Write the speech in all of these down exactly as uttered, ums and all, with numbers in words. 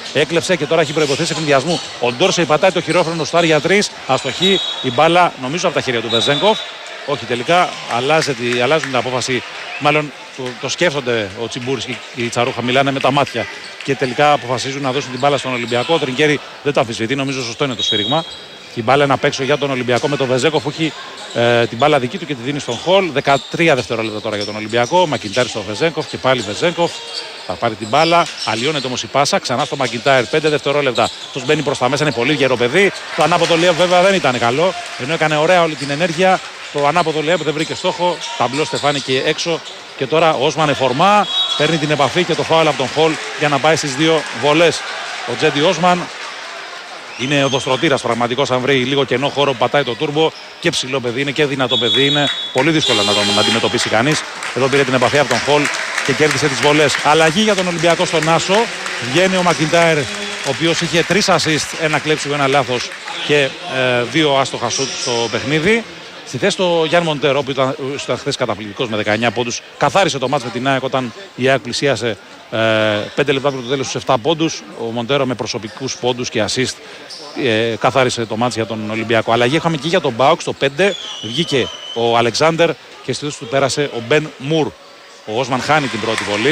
Έκλεψε και τώρα έχει προϋποθέσει ευνηδιασμού. Ο Ντόρσεϊ πατάει το χειρόφρενο στο για τρεις. Αστοχή η μπάλα, νομίζω από τα χέρια του Βεζέγκοφ. Όχι τελικά, αλλάζει, αλλάζουν την απόφαση. Μάλλον το, το σκέφτονται ο Τσιμπούρης και η Τσαρούχα, μιλάνε με τα μάτια. Και τελικά αποφασίζουν να δώσουν την μπάλα στον Ολυμπιακό. Ο Τρινκέρι δεν το αμφισβητεί, νομίζω σωστό είναι το σφύριγμα. Και η μπάλα είναι απ' έξω για τον Ολυμπιακό με τον Βεζέγκοφ που έχει ε, την μπάλα δική του και τη δίνει στον Χολ. δεκατρία δευτερόλεπτα τώρα για τον Ολυμπιακό. Μακιντάρ στο Βεζέγκοφ και πάλι Βεζέγκοφ. Θα πάρει την μπάλα. Αλλοιώνεται όμως η πάσα. Ξανά στο Μακιντάρ. πέντε δευτερόλεπτα. Αυτό μπαίνει προς τα μέσα. Είναι πολύ γερό παιδί. Το ανάποδο Λιέβ βέβαια δεν ήταν καλό. Ενώ έκανε ωραία όλη την ενέργεια. Το ανάποδο Λιέβ δεν βρήκε στόχο. Ταμπλό στεφάνηκε έξω. Και τώρα ο Όσμαν εφορμά. Παίρνει την επαφή και το φάουλ από τον Χολ για να πάει στις δύο βολές. Ο Τζέντι Όσμαν είναι οδοστρωτήρας πραγματικός. Αν βρει λίγο κενό χώρο, πατάει το τούρμπο και ψηλό παιδί είναι και δυνατό παιδί. Είναι πολύ δύσκολο να τον να αντιμετωπίσει κανείς. Εδώ πήρε την επαφή από τον Χολ και κέρδισε τις βολές. Αλλαγή για τον Ολυμπιακό στον Άσο. Βγαίνει ο Μακιντάιρ, ο οποίος είχε τρεις assist, ένα κλέψιμο, ένα λάθος και ε, δύο άστοχα σουτ στο παιχνίδι. Στη θέση του Γιάννη Μοντέρο, που ήταν, ήταν χθες καταπληκτικός με δεκαεννιά πόντους, καθάρισε το μάτς με την ΑΕΚ όταν η ΑΕΚ πλησίασε ε, πέντε λεπτά πριν το τέλος στους επτά πόντους. Ο Μοντέρο με προσωπικούς πόντους και assist ε, καθάρισε το μάτς για τον Ολυμπιακό. Αλλαγή είχαμε και για τον Μπάουκ στο πέντε. Βγήκε ο Αλεξάνδερ και στη θέση του πέρασε ο Μπεν Μουρ. Ο Όσμαν χάνει την πρώτη βολή.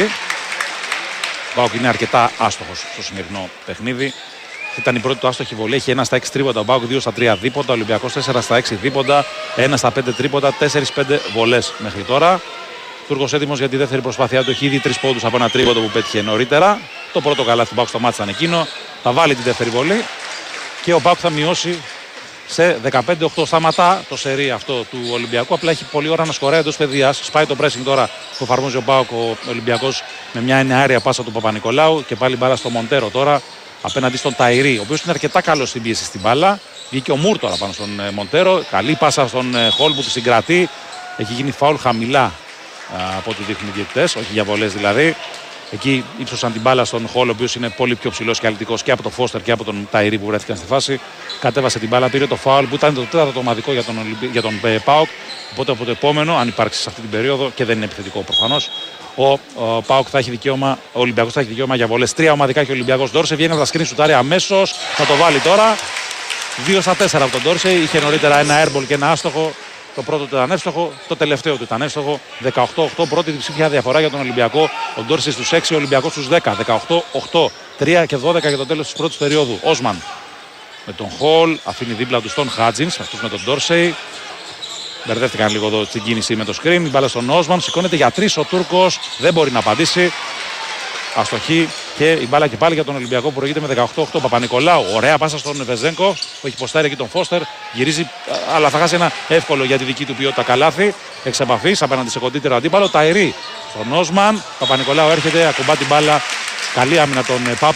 Ο Μπάουκ είναι αρκετά άστοχος στο σημερινό παιχνίδι. Ήταν η πρώτη του άστοχη βολή. Έχει ένα στα έξι τρίποντα. Ο Μπάουκ δύο στα τρία δίποντα. Ο Ολυμπιακός τέσσερα στα έξι δίποντα. ένα στα πέντε τρίποντα. τέσσερα πέντε βολές μέχρι τώρα. Τούρκος έτοιμος για τη δεύτερη προσπάθειά του. Έχει ήδη τρεις πόντους από ένα τρίποντο που πέτυχε νωρίτερα. Το πρώτο καλάθι του Μπάουκ στο μάτι ήταν εκείνο. Θα βάλει τη δεύτερη βολή. Και ο Μπάουκ θα μειώσει σε δεκαπέντε οκτώ. Σταματά το σερί αυτό του Ολυμπιακού. Απλά έχει πολλή ώρα να σκοράει εντός παιδιάς. Σπάει το pressing τώρα που εφαρμόζει ο Μπάουκ ο Ολυμπιακός με μια εννεάρια πάσα του Παπα-Νικολάου. Και πάλι μπάλα στο Μοντέρο τώρα απέναντι στον Ταϊρή, ο οποίος είναι αρκετά καλός στην πίεση στην μπάλα. Βγήκε ο Μουρ τώρα πάνω στον ε, Μοντέρο. Καλή πάσα στον ε, Χολ που τη συγκρατεί. Έχει γίνει φάουλ χαμηλά α, από ό,τι δείχνουν οι διαιτητές, όχι για βολές δηλαδή. Εκεί ύψωσαν την μπάλα στον Χολ, ο οποίος είναι πολύ πιο ψηλός και αλητικός και από τον Φώστερ και από τον Ταϊρή που βρέθηκαν στη φάση. Κατέβασε την μπάλα, πήρε το φάουλ που ήταν το τέταρτο ομαδικό για τον, Ολυμπι... για τον ε, ΠΑΟΚ. Οπότε από το επόμενο, αν υπάρξει σε αυτή την περίοδο, και δεν είναι επιθετικό προφανώς, ο, ο ΠΑΟΚ θα έχει δικαίωμα, ο Ολυμπιακός θα έχει δικαίωμα για βολές. Τρία ομαδικά και ο Ολυμπιακός. Ντόρσε βγαίνει από τα σκριν, σουτάρει αμέσως. Θα το βάλει τώρα. δύο στα τέσσερα από τον Ντόρσε. Είχε νωρίτερα ένα airball και ένα άστοχο. Το πρώτο του ήταν εύστοχο, το τελευταίο του ήταν εύστοχο. δεκαοκτώ οκτώ, πρώτη διψήφια διαφορά για τον Ολυμπιακό. Ο Ντόρσε στους έξι, ο Ολυμπιακός στους δέκα. δεκαοκτώ οκτώ, τρία και δώδεκα για το τέλος της πρώτης περίοδου. Όσμαν με τον Χολ, αφήνει δίπλα του στον Χάτζινς, αυτός με τον Ντόρσεϊ. Μπερδεύτηκαν λίγο εδώ στην κίνηση με το screen. Η μπάλα στον Όσμαν, σηκώνεται για τρεις ο Τούρκος, δεν μπορεί να απαντήσει. Αστοχή και η μπάλα και πάλι για τον Ολυμπιακό που προηγείται με δεκαοκτώ οκτώ. Παπα-Νικολάου, ωραία πάσα στον Βεζέγκο που έχει ποστάρει εκεί τον Φώστερ. Γυρίζει, αλλά θα χάσει ένα εύκολο για τη δική του ποιότητα καλάθι. Εξ επαφής απέναντι σε κοντύτερο αντίπαλο. Ταϊρή στον Όσμαν. Παπα-Νικολάου έρχεται, ακουμπά την μπάλα. Καλή άμυνα τον Παπ.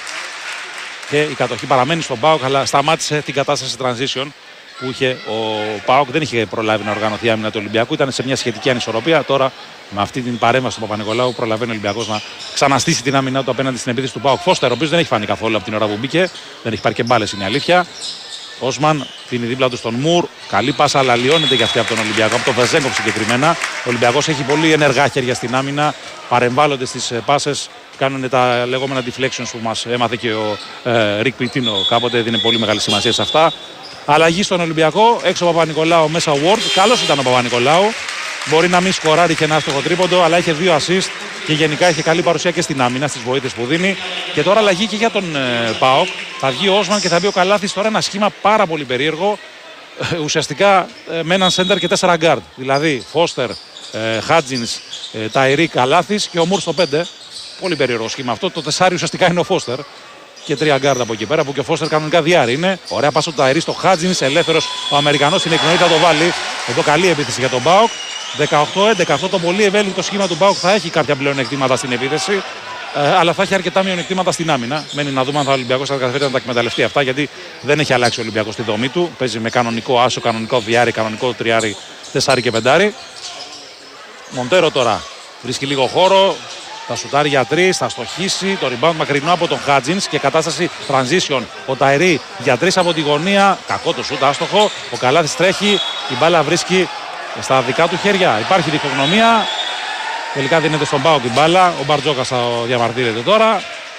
Και η κατοχή παραμένει στον ΠΑΟΚ, αλλά σταμάτησε την κατάσταση transition που είχε ο ΠΑΟΚ. Δεν είχε προλάβει να οργανωθεί η άμυνα του Ολυμπιακού. Ήταν σε μια σχετική ανισορροπία. Τώρα με αυτή την παρέμβαση του Παπα-Νικολάου προλαβαίνει ο Ολυμπιακός να ξαναστήσει την άμυνά του απέναντι στην επίθεση του ΠΑΟΚ. Φώστερ, ο οποίος δεν έχει φανεί καθόλου από την ώρα που μπήκε. Δεν έχει πάρει και μπάλες, είναι αλήθεια. Όσμαν πίνει δίπλα του στον Μουρ. Καλή πάσα, αλλά λιώνεται και αυτή από τον Ολυμπιακό. Από τον Βεζέγκοφ συγκεκριμένα. Ο Ολυμπιακός έχει πολύ ενεργά χέρια στην άμυνα. Παρεμβάλλονται στις πάσες. Κάνουν τα λεγόμενα deflections που μας έμαθε και ο ε, Ρικ Πιτίνο. Κάποτε δίνει πολύ μεγάλη σημασία σε αυτά. Αλλαγή στον Ολυμπιακό. Έξω ο Παπα-Νικολάου, μέσα ο Ward. Καλός ήταν ο Παπα-Νικολάου. Μπορεί να μην σκοράρει και ένα άστοχο τρίποντο, αλλά είχε δύο assist και γενικά είχε καλή παρουσία και στην άμυνα, στις βοήθειες που δίνει. Και τώρα αλλαγή και για τον ε, ΠΑΟΚ. Θα βγει ο Όσμαν και θα μπει ο Καλάθης. Τώρα ένα σχήμα πάρα πολύ περίεργο. Ε, ουσιαστικά ε, με έναν center και τέσσερα guard. Δηλαδή Φώστερ, ε, Χάτζινς, ε, Ταϊρή, Καλάθης και ο Μουρ στο πέντε. Πολύ περίεργο σχήμα αυτό. Το τεσάρι ουσιαστικά είναι ο Φώστερ. Και τρία γκάρτα από εκεί πέρα που και ο Φώστερ κανονικά διάρρη είναι. Ωραία πάσα του Ταϊρή στο Χάτζινς, ελεύθερος ο Αμερικανός στην εκνοή, θα το βάλει. Εδώ καλή επίθεση για τον ΠΑΟΚ. δεκαοκτώ έντεκα. Αυτό το πολύ ευέλικτο σχήμα του ΠΑΟΚ θα έχει κάποια πλεονεκτήματα στην επίθεση. Ε, αλλά θα έχει αρκετά μειονεκτήματα στην άμυνα. Μένει να δούμε αν θα ο Ολυμπιακός θα καταφέρει να τα εκμεταλλευτεί αυτά, γιατί δεν έχει αλλάξει ο Ολυμπιακός στη δομή του. Παίζει με κανονικό άσο, κανονικό διάρρη, κανονικό τριάρι, τεσσάρι και πεντάρι. Μοντέρο τώρα βρίσκει λίγο χώρο. Θα σουτάρει για τρεις, θα στοχίσει. Το rebound μακρινό από τον Χάτζινς και κατάσταση transition. Ο Ταϊρή για τρεις από τη γωνία. Κακό το σουτ, άστοχο. Ο Καλάθης τρέχει. Η μπάλα βρίσκει στα δικά του χέρια. Υπάρχει διχογνωμία. Τελικά δίνεται στον ΠΑΟΚ η μπάλα. Ο Μπαρτζόκας θα διαμαρτύρεται τώρα.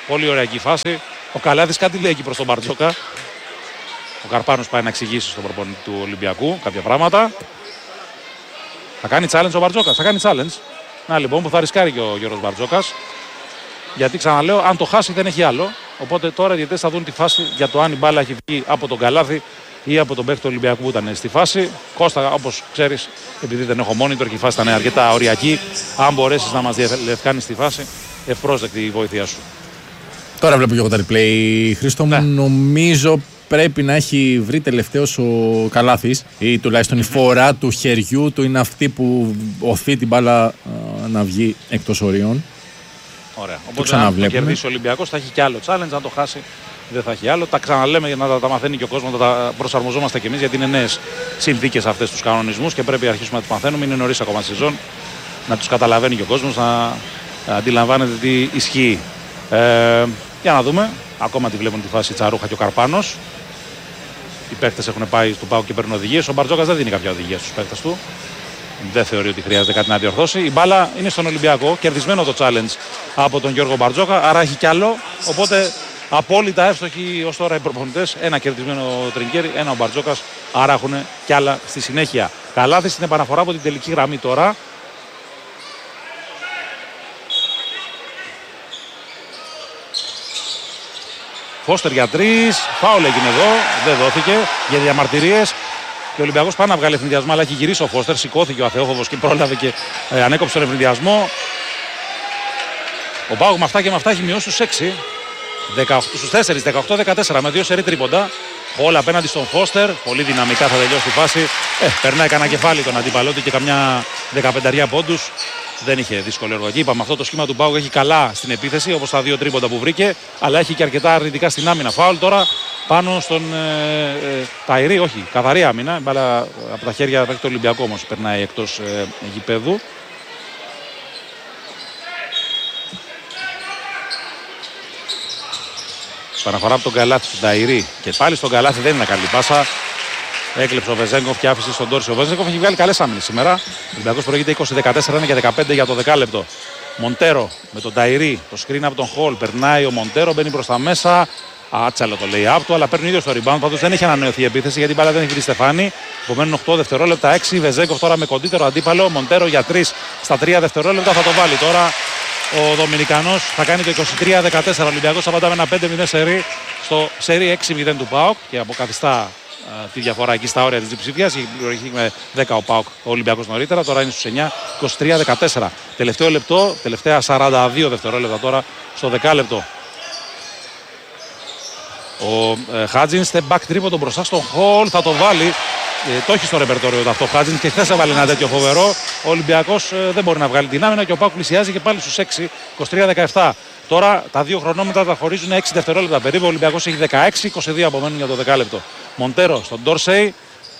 Πολύ ωραία εκεί φάση. Ο Καλάθης κάτι λέει εκεί προς τον Μπαρτζόκα. Ο Καρπάνος πάει να εξηγήσει στον προπονητή του Ολυμπιακού κάποια πράγματα. Θα κάνει challenge ο Μπαρτζόκας. Θα κάνει challenge. Να λοιπόν που θα ρισκάρει και ο Γιώργος Μπαρτζόκας. Γιατί ξαναλέω, αν το χάσει δεν έχει άλλο. Οπότε τώρα οι διαιτητές θα δουν τη φάση για το αν η μπάλα έχει βγει από τον Καλάθη ή από τον παίκτη του Ολυμπιακού που ήταν στη φάση. Κώστα, όπως ξέρεις, επειδή δεν έχω monitor και η φάση ήταν αρκετά οριακή, αν μπορέσεις να μας διευκάνεις τη φάση, ευπρόσδεκτη η βοήθειά σου. Τώρα βλέπω και εγώ τα replay. Χρήστο μου, ναι. Νομίζω πρέπει να έχει βρει τελευταίος ο Καλάθης ή τουλάχιστον η φορά του χεριού του είναι αυτή που οθεί την μπάλα α, να βγει εκτός ορίων. Ωραία. Οπότε αν το κερδίσει ο Ολυμπιακός θα έχει και άλλο challenge, αν το χάσει δεν θα έχει άλλο. Τα ξαναλέμε για να τα, τα μαθαίνει και ο κόσμος, να τα προσαρμοζόμαστε κι εμείς γιατί είναι νέες συνθήκες αυτές τους κανονισμούς και πρέπει να αρχίσουμε να τους μαθαίνουμε. Είναι νωρίς ακόμα στη σεζόν, να τους καταλαβαίνει και ο κόσμος, να αντιλαμβάνεται τι ισχύει. Ε, για να δούμε, ακόμα τη βλέπουν τη φάση Τσαρούχα και ο Καρπάνος. Οι παίκτες έχουν πάει στο ΠΑΟΚ και παίρνουν οδηγίες. Ο Μπαρτζόκας δεν δίνει κάποια οδηγία στους παίκτες του. Δεν θεωρεί ότι χρειάζεται κάτι να διορθώσει. Η μπάλα είναι στον Ολυμπιακό. Κερδισμένο το challenge από τον Γιώργο Μπαρτζόκα. Άρα έχει κι άλλο. Οπότε απόλυτα εύστοχοι ως τώρα οι προπονητές. Ένα κερδισμένο Τρινκέρι, ένα ο Μπαρτζόκας. Άρα έχουν κι άλλα στη συνέχεια. Καλάθης στην επαναφορά από την τελική γραμμή τώρα. Φώστερ για τρεις. Φάουλ έγινε εδώ. Δεν δόθηκε για διαμαρτυρίες. Και ο Ολυμπιακός πάει να βγάλει ευνηδιασμό, αλλά έχει γυρίσει ο Φώστερ. Σηκώθηκε ο Αθεόφοβος και πρόλαβε και ε, ανέκοψε τον ευνηδιασμό. Ο ΠΑΟΚ με αυτά και με αυτά έχει μειώσει στους έξι. Στους τέσσερα, δεκαοκτώ δεκατέσσερα με δύο σερί τρίποντα. Όλα απέναντι στον Φώστερ. Πολύ δυναμικά θα τελειώσει τη φάση. Ε, περνάει κανένα κεφάλι τον αντίπαλό του και καμιά δεκαπενταριά πόντους. Δεν είχε δύσκολο έργο εκεί. Είπαμε αυτό το σχήμα του ΠΑΟΚ έχει καλά στην επίθεση όπως τα δύο τρίποντα που βρήκε. Αλλά έχει και αρκετά αρνητικά στην άμυνα. Φάουλ τώρα πάνω στον ε, ε, Ταϊρή. Όχι, καθαρή άμυνα. Μπάλα από τα χέρια του Ολυμπιακού όμως περνάει εκτός ε, γηπέδου. Παναφορά από τον Καλάθη στον Ταϊρή και πάλι στον Καλάθη δεν είναι καλή πάσα. Έκλεψε ο Βεζέγκοφ και άφησε στον Ντόρση. Ο Βεζέγκοφ έχει βγάλει καλές άμυνες σήμερα. Ο Ολυμπιακός προηγείται είκοσι δεκατέσσερα για δεκαπέντε για το δεκάλεπτο. Μοντέρο με τον Ταϊρή. Το screen από τον Χολ. Περνάει ο Μοντέρο, μπαίνει προς τα μέσα. Άτσαλο το λέει του, αλλά παίρνει ίδιο το rebound. Πάντως δεν έχει ανανεωθεί η επίθεση γιατί η μπάλα δεν έχει βρει Στεφάνη. Απομένουν οκτώ δευτερόλεπτα, έξι. Βεζέγκοφ τώρα με κοντύτερο αντίπαλο. Μοντέρο για τρία στα τρία δευτερόλεπτα θα το βάλει τώρα. Ο Δομινικανός θα κάνει το είκοσι τρία δεκατέσσερα. Ο Ολυμπιακός απαντά με ένα πέντε μηδέν σερί στο σερί έξι μηδέν του ΠΑΟΚ και αποκαθιστά uh, τη διαφορά εκεί στα όρια της διψηφίας. Έχει προηγηθεί με δέκα ο ΠΑΟΚ ο Ολυμπιακός νωρίτερα. Τώρα είναι στους εννιά, είκοσι τρία δεκατέσσερα. Τελευταίο λεπτό, τελευταία σαράντα δύο δευτερόλεπτα τώρα στο δεκάλεπτο. Ο ε, Χάτζιν step back τρίποντο μπροστά στον Χολ, θα το βάλει. Ε, το έχει στο ρεπερτόριο αυτό ο Χάτζιν και χθες έβαλε ένα τέτοιο φοβερό. Ο Ολυμπιακός ε, δεν μπορεί να βγάλει την άμυνα και ο ΠΑΟΚ πλησιάζει και πάλι στους έξι, είκοσι τρία δεκαεπτά. Τώρα τα δύο χρονόμετρα τα χωρίζουν έξι δευτερόλεπτα περίπου. Ο Ολυμπιακός έχει δεκαέξι, είκοσι δύο απομένουν για το δεκάλεπτο. Μοντέρο στον Ντόρσεϊ.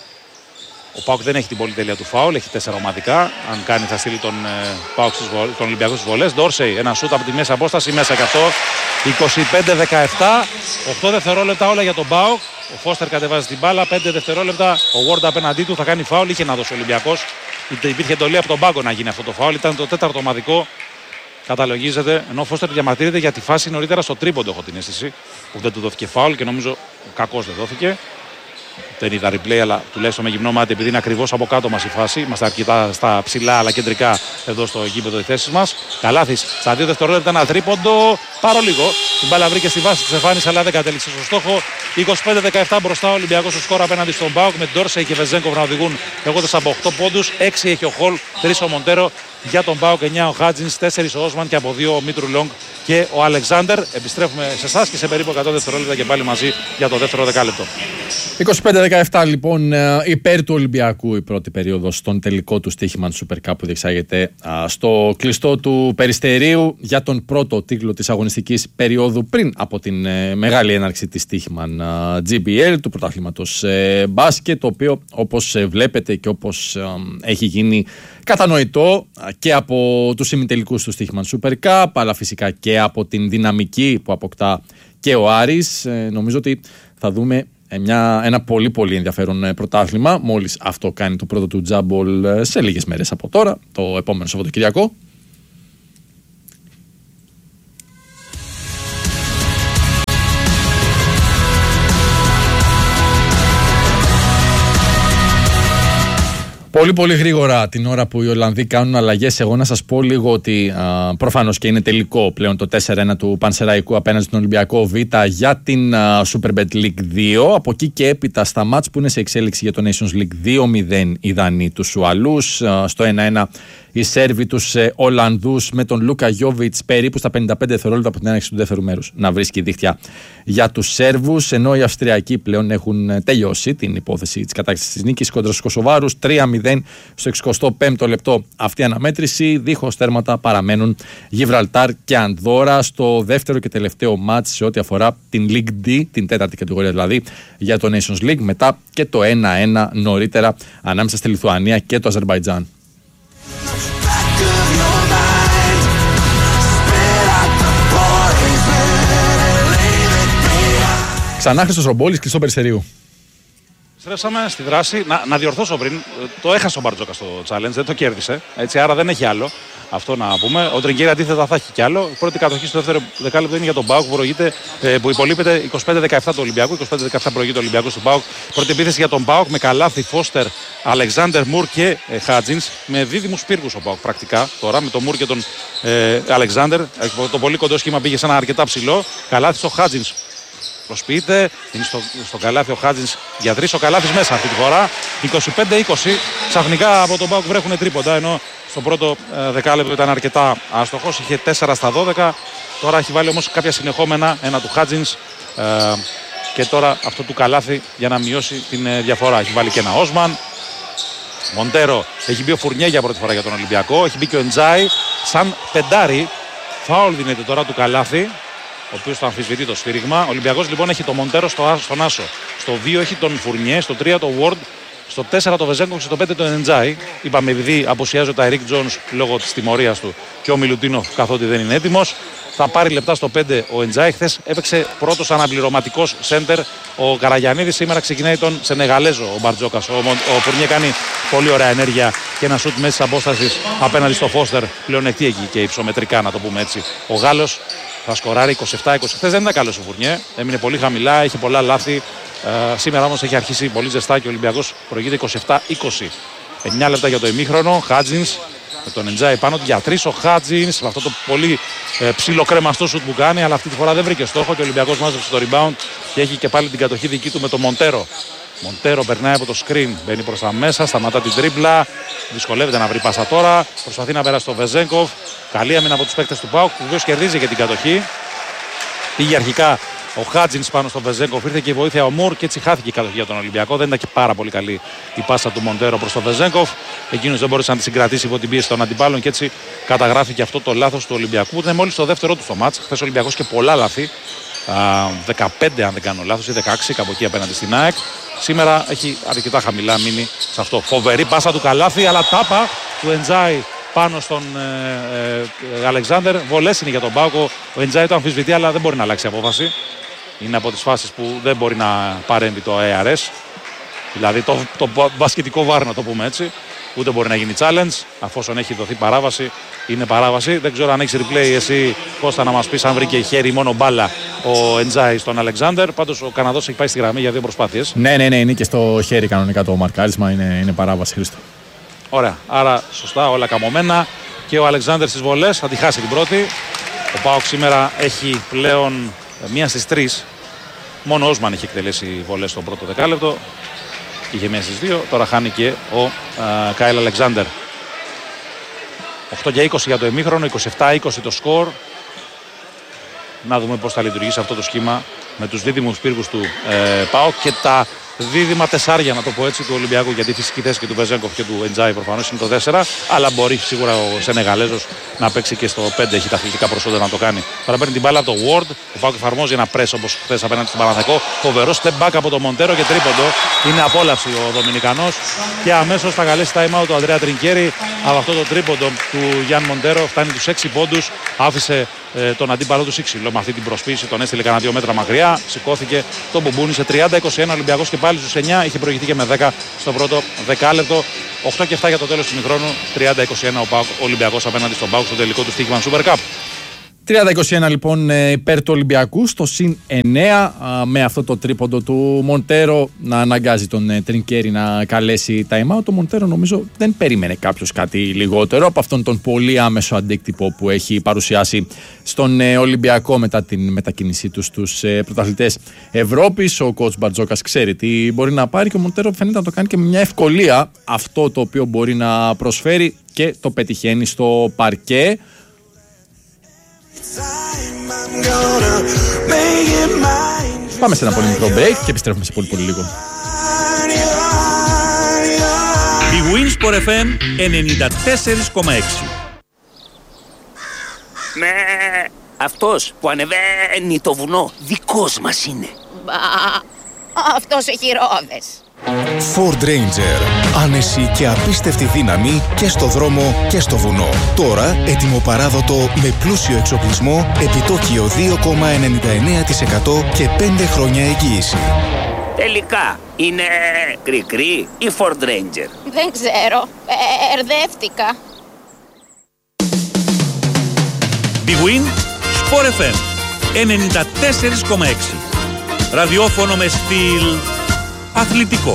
Ο ΠΑΟΚ δεν έχει την πολυτέλεια του φάουλ, έχει τέσσερα ομαδικά. Αν κάνει θα στείλει τον, ε, ΠΑΟΚ στις βολ, τον Ολυμπιακό στις βολές. Ντόρσεϊ, ένα σούτ από τη μέση απόσταση, μέσα και αυτό. είκοσι πέντε δεκαεπτά, οκτώ δευτερόλεπτα όλα για τον ΠΑΟΚ. Ο Φώστερ κατεβάζει την μπάλα, πέντε δευτερόλεπτα. Ο Ward απέναντί του θα κάνει φάουλ, είχε να δώσει ο Ολυμπιακός. Υπήρχε εντολή από τον πάγκο να γίνει αυτό το φάουλ, ήταν το τέταρτο ομαδικό. Καταλογίζεται, ενώ ο Φώστερ διαμαρτύρεται για τη φάση νωρίτερα στο τρίποντο, έχω την αίσθηση, που δεν του δόθηκε φάουλ και νομίζω κακώς δεν δόθηκε. Δεν είδα replay, αλλά τουλάχιστον με γυμνό μάτι, επειδή είναι ακριβώς από κάτω μας η φάση. Είμαστε αρκετά στα ψηλά αλλά κεντρικά εδώ στο γήπεδο οι θέσεις μας. Καλάθης στα δύο δευτερόλεπτα ένα τρίποντο. Πάρω λίγο. Την μπάλα βρήκε στη βάση της Στεφάνης, αλλά δεν κατέληξε στο στόχο. είκοσι πέντε δεκαεπτά μπροστά ο Ολυμπιακός στο σκορ απέναντι στον ΠΑΟΚ με Ντόρσεϊ και Βεζέγκοφ να οδηγούν έχοντας από οκτώ πόντους. έξι έχει ο Χολ, τρία ο Μοντέρο. Για τον ΠΑΟΚ εννιά ο Χάτζινς, τέσσερα ο Όσμαν και από δύο ο Μήτρου Λόγκ και ο Αλεξάνδερ. Επιστρέφουμε σε εσάς και σε περίπου εκατό δευτερόλεπτα και πάλι μαζί για το δεύτερο δεκάλεπτο. είκοσι πέντε δεκαεπτά λοιπόν υπέρ του Ολυμπιακού η πρώτη περίοδο στον τελικό του στοίχημα του Super Cup που διεξάγεται στο κλειστό του Περιστερίου για τον πρώτο τίτλο της αγωνιστικής περίοδου πριν από την μεγάλη έναρξη της στοίχημαν τζι μπι ελ του πρωταθλήματος μπάσκετ, το οποίο όπως βλέπετε και όπως έχει γίνει κατανοητό και από τους ημιτελικούς του στοίχημαν Super Cup, αλλά φυσικά και από την δυναμική που αποκτά και ο Άρης, νομίζω ότι θα δούμε Μια, ένα πολύ πολύ ενδιαφέρον πρωτάθλημα. Μόλις αυτό κάνει το πρώτο του τζάμπολ σε λίγες μέρες από τώρα, το επόμενο Σαββατοκυριακό. Πολύ πολύ γρήγορα την ώρα που οι Ολλανδοί κάνουν αλλαγές, εγώ να σας πω λίγο ότι α, προφανώς και είναι τελικό πλέον το τέσσερα ένα του Πανσεραϊκού απέναντι στον Ολυμπιακό Β για την α, Superbet League δύο. Από εκεί και έπειτα στα μάτς που είναι σε εξέλιξη για το Nations League δύο μηδέν οι Δανείοι τους Ουαλούς, α, στο ένα ένα οι Σέρβοι τους ε, Ολλανδούς με τον Λούκα Γιόβιτς περίπου στα πενήντα πέντε δευτερόλεπτα από την έναρξη του δεύτερου μέρους να βρίσκει δίχτυα για τους Σέρβους, ενώ οι Αυστριακοί πλέον έχουν τελειώσει την υπόθεση της κατάκτησης της νίκης κόντρα στους Κωσοβάρους. Τρία μηδέν στο εξηκοστό πέμπτο λεπτό αυτή η αναμέτρηση. Δίχως τέρματα παραμένουν Γιβραλτάρ και Ανδόρα στο δεύτερο και τελευταίο μάτς σε ό,τι αφορά την League D, την τέταρτη κατηγορία δηλαδή για το Nations League, μετά και το ένα ένα νωρίτερα ανάμεσα στη Λιθουανία και το Αζερμπαϊτζάν. Ξανά Χρήστος Ρομπόλης, κλειστό Περιστερίου. Στρέψαμε στη δράση. Να, να διορθώσω πριν. Το έχασε ο Μπαρτζόκα στο challenge, δεν το κέρδισε. Έτσι, άρα δεν έχει άλλο. Αυτό να πούμε. Ο Τριγκέρι αντίθετα θα έχει κι άλλο. Η πρώτη κατοχή στο δεύτερο δεκάλεπτο είναι για τον Πάουκ που, προηγείται, που υπολείπεται είκοσι πέντε δεκαεπτά του Ολυμπιακού. είκοσι πέντε δεκαεπτά προηγείται ο Ολυμπιακός του Πάουκ. Πρώτη επίθεση για τον Πάουκ με καλάθι Φώστερ, Αλεξάνδερ Μουρ και ε, Χάτζινς. Με δίδυμους πύργους ο Πάουκ πρακτικά τώρα με τον Μουρ και τον ε, Αλεξάνδερ. Το πολύ κοντό σχήμα πήγε σε ένα αρκετά ψηλό. Καλάθι στο Χάτζινς. Προσποιείται, είναι στο, στο καλάθι ο Χάτζινς για τρεις, ο καλάθις μέσα αυτή τη φορά. είκοσι πέντε είκοσι, ξαφνικά από τον Πάουκ βρέχουν τρίποντα, ενώ στο πρώτο ε, δεκάλεπτο ήταν αρκετά άστοχος, είχε τέσσερα στα δώδεκα. Τώρα έχει βάλει όμως κάποια συνεχόμενα, ένα του Χάτζινς ε, και τώρα αυτό του καλάθι για να μειώσει την ε, διαφορά. Έχει βάλει και ένα Όσμαν. Μοντέρο, έχει μπει ο Φουρνιέ για πρώτη φορά για τον Ολυμπιακό, έχει μπει και ο Εντζάι σαν πεντάρι. Φάουλ δίνεται τώρα του καλάθι, ο οποίος το αμφισβητεί το σφύριγμα. Ο Ολυμπιακός λοιπόν έχει το Μοντέρο στο, στον Άσο. Στο δύο έχει τον Φουρνιέ, στο τρία το Ward, στο τέσσερα το Βεζέγκοφ και στο πέντε το Εντζάι. Είπαμε επειδή απουσιάζει ο Ταϊρίκ Τζόνς λόγω της τιμωρίας του και ο Μιλουτίνοφ καθότι δεν είναι έτοιμος. Θα πάρει λεπτά στο πέντε ο Εντζάι. Χθες έπαιξε πρώτος αναπληρωματικός σέντερ ο Καραγιαννίδης. Σήμερα ξεκινάει τον Σενεγαλέζο ο Μπαρτζόκας. Ο, ο Φουρνιέ κάνει πολύ ωραία ενέργεια και ένα σουτ μέσης απόστασης απέναντι στο Φώστερ. Πλεονεκτεί εκεί και υψομετρικά, να το πούμε έτσι. Ο Γάλλος θα σκοράρει είκοσι επτά είκοσι. Χθες δεν ήταν καλός ο Φουρνιέ. Έμεινε πολύ χαμηλά, είχε πολλά λάθη. Ε, σήμερα όμως έχει αρχίσει πολύ ζεστά και ο Ολυμπιακός προηγείται είκοσι επτά είκοσι. εννιά λεπτά για το ημίχρονο. Χάτζινς με τον Εντζάι πάνω του για τρεις. Ο Χάτζινς με αυτό το πολύ ε, ψιλοκρεμαστό σουτ που κάνει, αλλά αυτή τη φορά δεν βρήκε στόχο και ο Ολυμπιακός μάζεψε το rebound και έχει και πάλι την κατοχή δική του με τον Μοντέρο. Μοντέρο περνάει από το screen, μπαίνει προς τα μέσα, σταματά την τρίπλα. Δυσκολεύεται να βρει πάσα τώρα. Προσπαθεί να περάσει το Βεζέγκοφ. Καλή άμυνα από τους παίκτες του ΠΑΟΚ που βεβαίως κερδίζει και την κατοχή. Πήγε αρχικά ο Χάτζινς πάνω στο Βεζέγκοφ, ήρθε και η βοήθεια ο Μουρ και έτσι χάθηκε η κατοχή για τον Ολυμπιακό. Δεν ήταν και πάρα πολύ καλή η πάσα του Μοντέρο προς τον Βεζέγκοφ. Εκείνος δεν μπορούσε να τη συγκρατήσει υπό την πίεση των αντιπάλων και έτσι καταγράφηκε αυτό το λάθος του Ολυμπιακού που ήταν μόλις το δεύτερο του στο μάτς. Χθες ο Ολυμπιακός και πολλά λάθη. δεκαπέντε αν δεν κάνω λάθος ή δεκαέξι κάπου εκεί απέναντι στην ΑΕΚ. Σήμερα έχει αρκετά χαμηλά μείνει σε αυτό. Φοβερή πάσα του καλάθι, αλλά τάπα του Εντζάι πάνω στον ε, ε, Αλεξάνδερ. Βολές είναι για τον Πάουκο. Ο Εντζάι το αμφισβητεί, αλλά δεν μπορεί να αλλάξει απόφαση. Είναι από τις φάσεις που δεν μπορεί να παρέμβει το έι αρ ες. Δηλαδή το, το, το μπασκετικό βάρ, να το πούμε έτσι. Ούτε μπορεί να γίνει challenge, αφόσον έχει δοθεί παράβαση. Είναι παράβαση. Δεν ξέρω αν έχει replay εσύ, Κώστα, να μας πεις αν βρήκε χέρι μόνο μπάλα ο Εντζάι στον Αλεξάνδερ. Πάντως ο Καναδός έχει πάει στη γραμμή για δύο προσπάθειες. Ναι, ναι, ναι, είναι και στο χέρι κανονικά το μαρκάρισμα. Είναι, είναι παράβαση, Χρήστο. Ωραία. Άρα σωστά, όλα καμωμένα. Και ο Αλεξάνδερ στις βολές θα τη χάσει την πρώτη. Ο ΠΑΟΚ σήμερα έχει πλέον μία στις τρεις. Μόνο ο Όσμαν έχει εκτελέσει βολές στο πρώτο δεκάλεπτο. Είχε μία στις δύο. Τώρα χάνει και ο α, Κάιλ Αλεξάνδερ. οκτώ και είκοσι για το ημίχρονο, είκοσι επτά είκοσι το σκορ. Να δούμε πώς θα λειτουργήσει αυτό το σχήμα με τους δίδυμους πύργους του ε, ΠΑΟΚ και τα δίδυμα τεσσάρια, να το πω έτσι, του Ολυμπιακού. Γιατί η φυσική θέση και του Βεζέγκοφ και του Εντζάι προφανώς είναι το τέσσερα. Αλλά μπορεί σίγουρα ο Σενεγαλέζος να παίξει και στο πέντε. Έχει τα αθλητικά προσόντα να το κάνει. Τώρα παίρνει την μπάλα από το Ward. Ο ΠΑΟΚ εφαρμόζει ένα press όπως χθες απέναντι στον Παναθηναϊκό. Φοβερό step back από το Μοντέρο και τρίποντο. Είναι απόλαυση ο Δομινικανός. Και αμέσως θα καλέσει time out του Αντρέα Τρινκέρι. Από αυτό το τρίποντο του Γιάν Μοντέρο φτάνει τους έξι πόντους. Άφησε ε, τον αντίπαλο του σύξυλο με αυτή την προσποίηση. Τον έστειλε κανένα δύο μέτρα μακριά. Σηκώθηκε, τον μπουμπούνισε. τριάντα είκοσι ένα Ολυμπιακός και πάλι στους εννιά. Είχε προηγηθεί και με δέκα στο πρώτο δεκάλεπτο. οκτώ και επτά για το τέλος του ημιχρόνου. τριάντα είκοσι ένα ο Ολυμπιακός απέναντι στον ΠΑΟΚ στο τελικό του στοίχημα Super Cup. τριάντα είκοσι ένα λοιπόν υπέρ του Ολυμπιακού στο συν εννέα, με αυτό το τρίποντο του Μοντέρο να αναγκάζει τον Τρινκέρι να καλέσει time out. Το Μοντέρο νομίζω δεν περίμενε κάποιος κάτι λιγότερο από αυτόν τον πολύ άμεσο αντίκτυπο που έχει παρουσιάσει στον Ολυμπιακό μετά την μετακίνησή του στους πρωταθλητές Ευρώπης. Ο coach Μπαρτζόκας ξέρει τι μπορεί να πάρει και ο Μοντέρο φαίνεται να το κάνει και με μια ευκολία αυτό το οποίο μπορεί να προσφέρει και το πετυχαίνει στο παρκέ. Πάμε σε ένα πολύ μικρό break και επιστρέφουμε σε πολύ πολύ λίγο. Η Winsport εφ εμ ενενήντα τέσσερα κόμμα έξι. Με αυτός που ανεβαίνει το βουνό δικός μας είναι. Μπα, αυτός έχει ρόδες. Ford Ranger. Άνεση και απίστευτη δύναμη και στο δρόμο και στο βουνό. Τώρα έτοιμο παράδοτο με πλούσιο εξοπλισμό, επιτόκιο δύο κόμμα ενενήντα εννέα τοις εκατό και πέντε χρόνια εγγύηση. Τελικά είναι κρικρή ή Ford Ranger? Δεν ξέρω, ερδεύτηκα. Big Win Sport εφ εμ ενενήντα τέσσερα κόμμα έξι. Ραδιόφωνο με στυλ αθλητικό.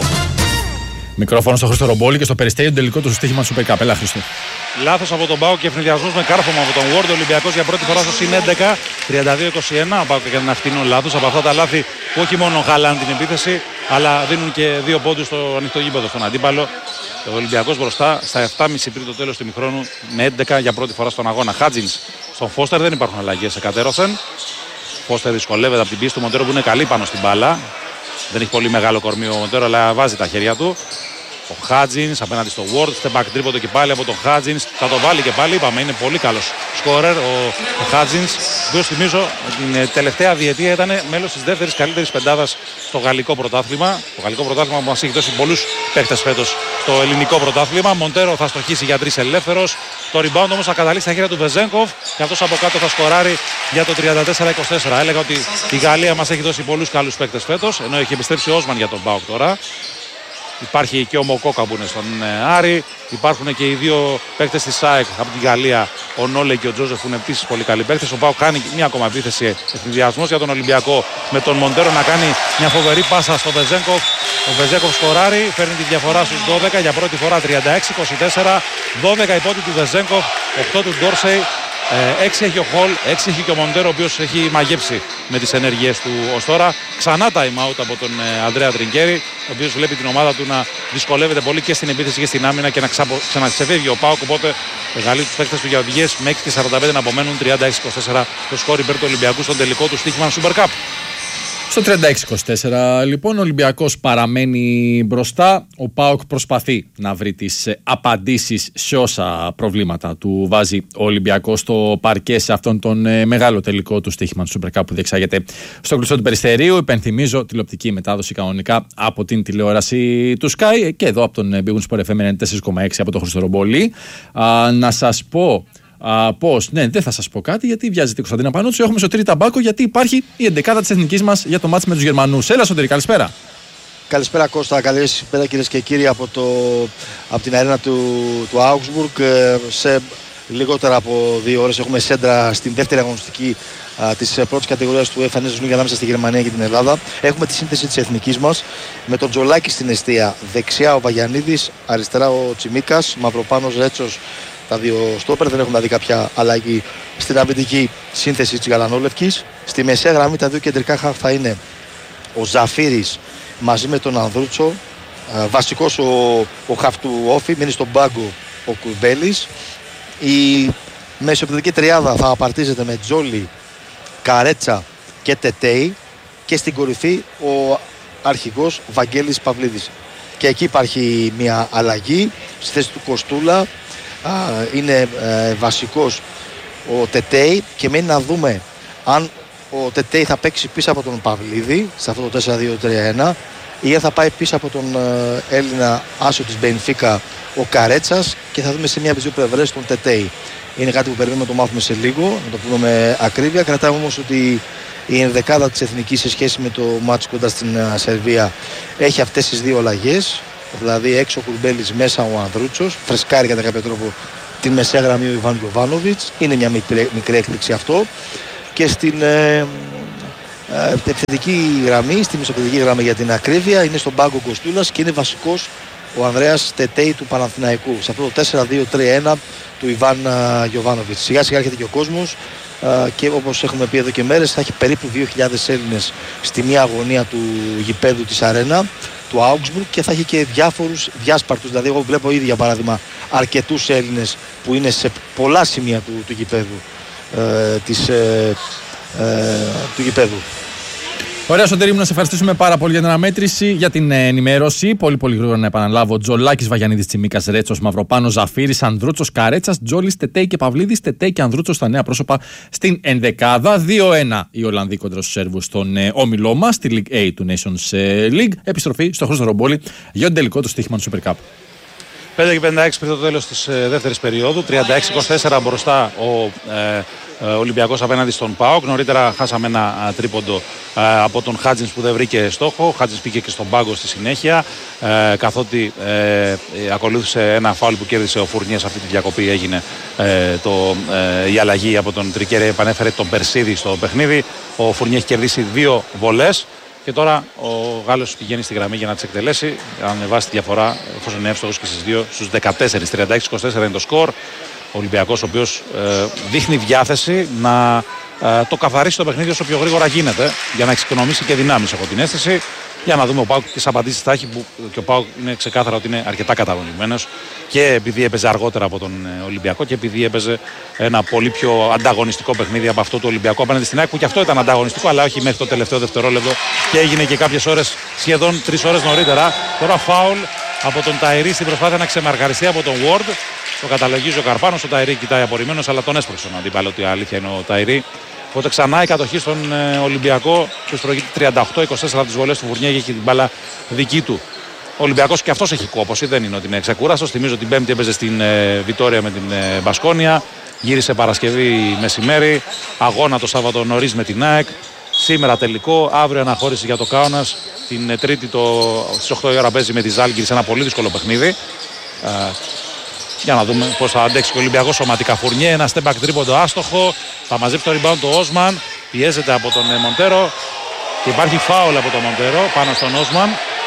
Μικρόφωνο στο Χρήστο Ρομπόλη και στο Περιστέριο τελικό του στοίχημα Super Cup. Έλα, Χρήστο. Λάθος από τον Πάο και ευνηδιασμός με κάρφωμα από τον Ward. Ο Ολυμπιακός για πρώτη φορά στο συν έντεκα, τριάντα δύο είκοσι ένα. Ο Πάο έκανε ένα φτηνό λάθος. Από αυτά τα λάθη που όχι μόνο χαλάνε την επίθεση, αλλά δίνουν και δύο πόντους στο ανοιχτό γήπεδο στον αντίπαλο. Ο Ολυμπιακός μπροστά στα επτά και μισή πριν το τέλος του ημιχρόνου με έντεκα για πρώτη φορά στον αγώνα. Χάτζινς στον Φώστερ, δεν υπάρχουν αλλαγές σε κατέρωθεν. Φώστερ δυσκολεύεται από την πίστη του Μοντέρο που είναι καλή πάνω στην μπάλα. Δεν έχει πολύ μεγάλο κορμί ο Μοντέρο, αλλά βάζει τα χέρια του. Ο Χάτζινς απέναντι στο Ward, step back τρίποντο και πάλι από τον Χάτζινς. Θα το βάλει και πάλι, είπαμε, είναι πολύ καλός σκόρερ ο, ο Χάτζινς. Ο οποίος θυμίζω την τελευταία διετία ήταν μέλος της δεύτερης καλύτερης πεντάδας στο γαλλικό πρωτάθλημα. Το γαλλικό πρωτάθλημα που μας έχει δώσει πολλούς παίχτες φέτος στο ελληνικό πρωτάθλημα. Μοντέρο θα στοχίσει για τρεις ελεύθερος. Το rebound όμως θα καταλήξει στα χέρια του Βεζένκοφ και αυτός από κάτω θα σκοράρει για το τριάντα τέσσερα είκοσι τέσσερα. Έλεγα ότι η Γαλλία μας έχει δώσει πολλούς καλούς παίχτες φέτος, ενώ έχει επιστρέψει ο Όσμαν για τον Μπάουκ τώρα. Υπάρχει και ο Μοκόκα που είναι στον Άρη. Υπάρχουν και οι δύο παίκτες της ΣΑΕΚ από την Γαλλία, ο Νόλε και ο Τζόζεφ, που είναι επίσης πολύ καλοί παίκτες. Ο Πάο κάνει μια ακόμα επίθεση, ευνηδιασμός για τον Ολυμπιακό με τον Μοντέρο να κάνει μια φοβερή πάσα στο Βεζένκοφ. Ο Βεζένκοφ σκοράρει, φέρνει τη διαφορά στους δώδεκα για πρώτη φορά, τριάντα έξι είκοσι τέσσερα. δώδεκα η πόντη του Βεζένκοφ, οκτώ του Ντόρσεϊ. έξι έχει ο Χολ, έξι έχει και ο Μοντέρο, ο οποίος έχει μαγέψει με τις ενέργειές του ως τώρα. Ξανά time out από τον Ανδρέα Τρινκέρι, ο οποίος βλέπει την ομάδα του να δυσκολεύεται πολύ και στην επίθεση και στην άμυνα και να ξαναξεφεύγει ο Πάοκ. Οπότε μεγαλύτεροι τους παίκτες του για οδηγίες με έξι και σαράντα πέντε να απομένουν, τριάντα έξι είκοσι τέσσερα το σκόρ υπέρ του Ολυμπιακού στον τελικό του στοίχημα Super Cup. Στο τριάντα έξι είκοσι τέσσερα λοιπόν ο Ολυμπιακός παραμένει μπροστά. Ο ΠΑΟΚ προσπαθεί να βρει τις απαντήσεις σε όσα προβλήματα του βάζει ο Ολυμπιακός στο παρκέ σε αυτόν τον ε, μεγάλο τελικό του στοίχημα του Super Cup που διεξάγεται στο κλειστό του Περιστερίου. Υπενθυμίζω τηλεοπτική μετάδοση κανονικά από την τηλεόραση του Sky και εδώ από τον Big Win Sport εφ εμ ενενήντα τέσσερα κόμμα έξι από τον Χρήστο Ρομπόλη. Να σας πω Uh, πώς, ναι, δεν θα σας πω κάτι γιατί βιάζεται η Κωνσταντίνα Πανούτσου. Έχουμε Σωτήρη Ταμπάκο γιατί υπάρχει η εντεκάδα της εθνικής μας για το μάτς με τους Γερμανούς. Έλα, Σωτήρη, καλησπέρα. Καλησπέρα Κώστα, καλησπέρα κυρίες και κύριοι από, το, από την αρένα του, του Augsburg. Σε λιγότερα από δύο ώρες έχουμε σέντρα στην δεύτερη αγωνιστική της πρώτης κατηγορίας του F ένα ανάμεσα στη Γερμανία και την Ελλάδα. Έχουμε τη σύνθεση της εθνικής μας με τον Τζολάκη στην εστία. Δεξιά ο Βαγιανίδης, αριστερά ο Τσιμίκας, Μαυροπάνος, Ρέτσος. Τα δύο στόπερ, δεν έχουμε δει κάποια αλλαγή στην αμυντική σύνθεση της γαλανόλευκης. Στη μεσαία γραμμή τα δύο κεντρικά χαφ θα είναι ο Ζαφύρης μαζί με τον Ανδρούτσο. Βασικός ο, ο χαφ του Όφη, μείνει στον πάγκο ο Κουρμπέλης. Η μεσοεπιθετική τριάδα θα απαρτίζεται με Τζόλι, Καρέτσα και Τετέι. Και στην κορυφή ο αρχηγός Βαγγέλης Παυλίδης. Και εκεί υπάρχει μια αλλαγή στη θέση του Κοστούλα. Είναι ε, βασικός ο Τετέι και μένει να δούμε αν ο Τετέι θα παίξει πίσω από τον Παυλίδη σε αυτό το τέσσερα δύο τρία ένα ή αν θα πάει πίσω από τον ε, Έλληνα άσο της Μπενφίκα ο Καρέτσας και θα δούμε σε μία από τις δύο πλευρές τον Τετέι. Είναι κάτι που περιμένουμε να το μάθουμε σε λίγο, να το πούμε με ακρίβεια. Κρατάμε όμως ότι η ενδεκάδα της εθνικής σε σχέση με το μάτς κοντά στην uh, Σερβία έχει αυτές τις δύο αλλαγές. Δηλαδή έξω ο Κουρμπέλης, μέσα ο Ανδρούτσος. Φρεσκάρει κατά κάποιο τρόπο την μεσαία γραμμή ο Ιβάν Γιοβάνοβιτς. Είναι μια μικρή, μικρή έκπληξη αυτό. Και στην ε, ε, επιθετική γραμμή, στη μεσοπαιδική γραμμή για την ακρίβεια, είναι στον πάγκο Κοστούλας και είναι βασικός ο Ανδρέας Τετέι του Παναθηναϊκού. Σε αυτό το τέσσερα δύο τρία ένα του Ιβάν Γιοβάνοβιτς. Σιγά σιγά έρχεται και ο κόσμος και όπως έχουμε πει εδώ και μέρες θα έχει περίπου δύο χιλιάδες Έλληνες στη μία αγωνία του γηπέδου της Αρένα του Augsburg και θα έχει και διάφορους διάσπαρτους. Δηλαδή εγώ βλέπω ήδη για παράδειγμα αρκετούς Έλληνες που είναι σε πολλά σημεία του, του γηπέδου ε, της, ε, ε, του γηπέδου. Ωραία, Σωτήρη μου, να σε ευχαριστήσουμε πάρα πολύ για την αναμέτρηση, για την ενημέρωση. Πολύ, πολύ γρήγορα να επαναλάβω. Τζολάκης, Βαγιανίδης, Τσιμίκας, Ρέτσος, Μαυροπάνος, Ζαφύρης, Ανδρούτσος, Καρέτσας, Τζόλης, Τετέι και Παυλίδης, Τετέι και Ανδρούτσος στα νέα πρόσωπα στην ενδεκάδα. δύο ένα οι Ολλανδοί κοντρα στους Σέρβους στον ε, όμιλό μας, στη League A του Nations League. Επιστροφή στο Χρήστο Ρομπόλη για τον τελικό του στοίχημα του Super Cup. πέντε και πενήντα έξι πριν το τέλος της ε, δεύτερης περίοδου, τριάντα έξι είκοσι τέσσερα μπροστά ο ε, ε, Ολυμπιακός απέναντι στον ΠΑΟΚ. Νωρίτερα χάσαμε ένα α, τρίποντο ε, από τον Χάτζινς που δεν βρήκε στόχο. Ο Χάτζινς πήγε και στον πάγκο στη συνέχεια, ε, καθότι ε, ε, ακολούθησε ένα φάουλ που κέρδισε ο Φουρνιές. Αυτή τη διακοπή έγινε ε, το, ε, η αλλαγή από τον Τρικέρε, επανέφερε τον Περσίδη στο παιχνίδι. Ο Φουρνιές έχει κερδίσει δύο βολές. Και τώρα ο Γάλλος πηγαίνει στη γραμμή για να τις εκτελέσει. Ανεβάσει τη διαφορά, εφόσον είναι εύστοχος και στις δύο, στους δεκατέσσερα. τριάντα έξι είκοσι τέσσερα είναι το σκορ. Ο Ολυμπιακός, ο οποίος ε, δείχνει διάθεση να ε, το καθαρίσει το παιχνίδι όσο πιο γρήγορα γίνεται, για να εξοικονομήσει και δυνάμεις, έχω την αίσθηση. Για να δούμε ο ΠΑΟΚ τις απαντήσεις θα έχει, που και ο ΠΑΟΚ είναι ξεκάθαρα ότι είναι αρκετά κατανομημένος και επειδή έπαιζε αργότερα από τον Ολυμπιακό και επειδή έπαιζε ένα πολύ πιο ανταγωνιστικό παιχνίδι από αυτό του Ολυμπιακού απέναντι στην ΑΕΚ, που και αυτό ήταν ανταγωνιστικό, αλλά όχι μέχρι το τελευταίο δευτερόλεπτο και έγινε και κάποιες ώρες, σχεδόν τρεις ώρες νωρίτερα. Τώρα φάουλ από τον Ταϊρή στην προσπάθεια να ξεμαρκαριστεί από τον Ward. Το καταλογίζει ο Καρπάνος, ο Ταϊρή κοιτάει απορριμμένος, αλλά τον έσπρωξε τον αντίπαλο, ότι η αλήθεια είναι ο Ταϊρή. Οπότε ξανά η κατοχή στον ε, Ολυμπιακό, που προηγείται τριάντα οκτώ είκοσι τέσσερα από τις βολές του Φουρνιέ, έχει την μπάλα δική του. Ο Ολυμπιακός και αυτός έχει κόπωση, δεν είναι ότι είναι ξεκούραστος. Θυμίζω την Πέμπτη έπαιζε στην ε, Βιτόρια με την ε, Μπασκόνια. Γύρισε Παρασκευή μεσημέρι. Αγώνα το Σάββατο νωρίς με την ΑΕΚ. Σήμερα τελικό, αύριο αναχώρηση για το Κάουνας. Την ε, Τρίτη το, στις οκτώ η ώρα παίζει με τη Ζάλγκιρη σε ένα πολύ δύσκολο παιχνίδι. Ε, Για να δούμε πώς θα αντέξει και ο Ολυμπιακός σωματικά. Φουρνιέ, ένα step back τρίποντο άστοχο. Θα μαζέψει το rebound το Όσμαν. Πιέζεται από τον Μοντέρο. Και υπάρχει φάουλ από τον Μοντέρο πάνω στον Όσμαν.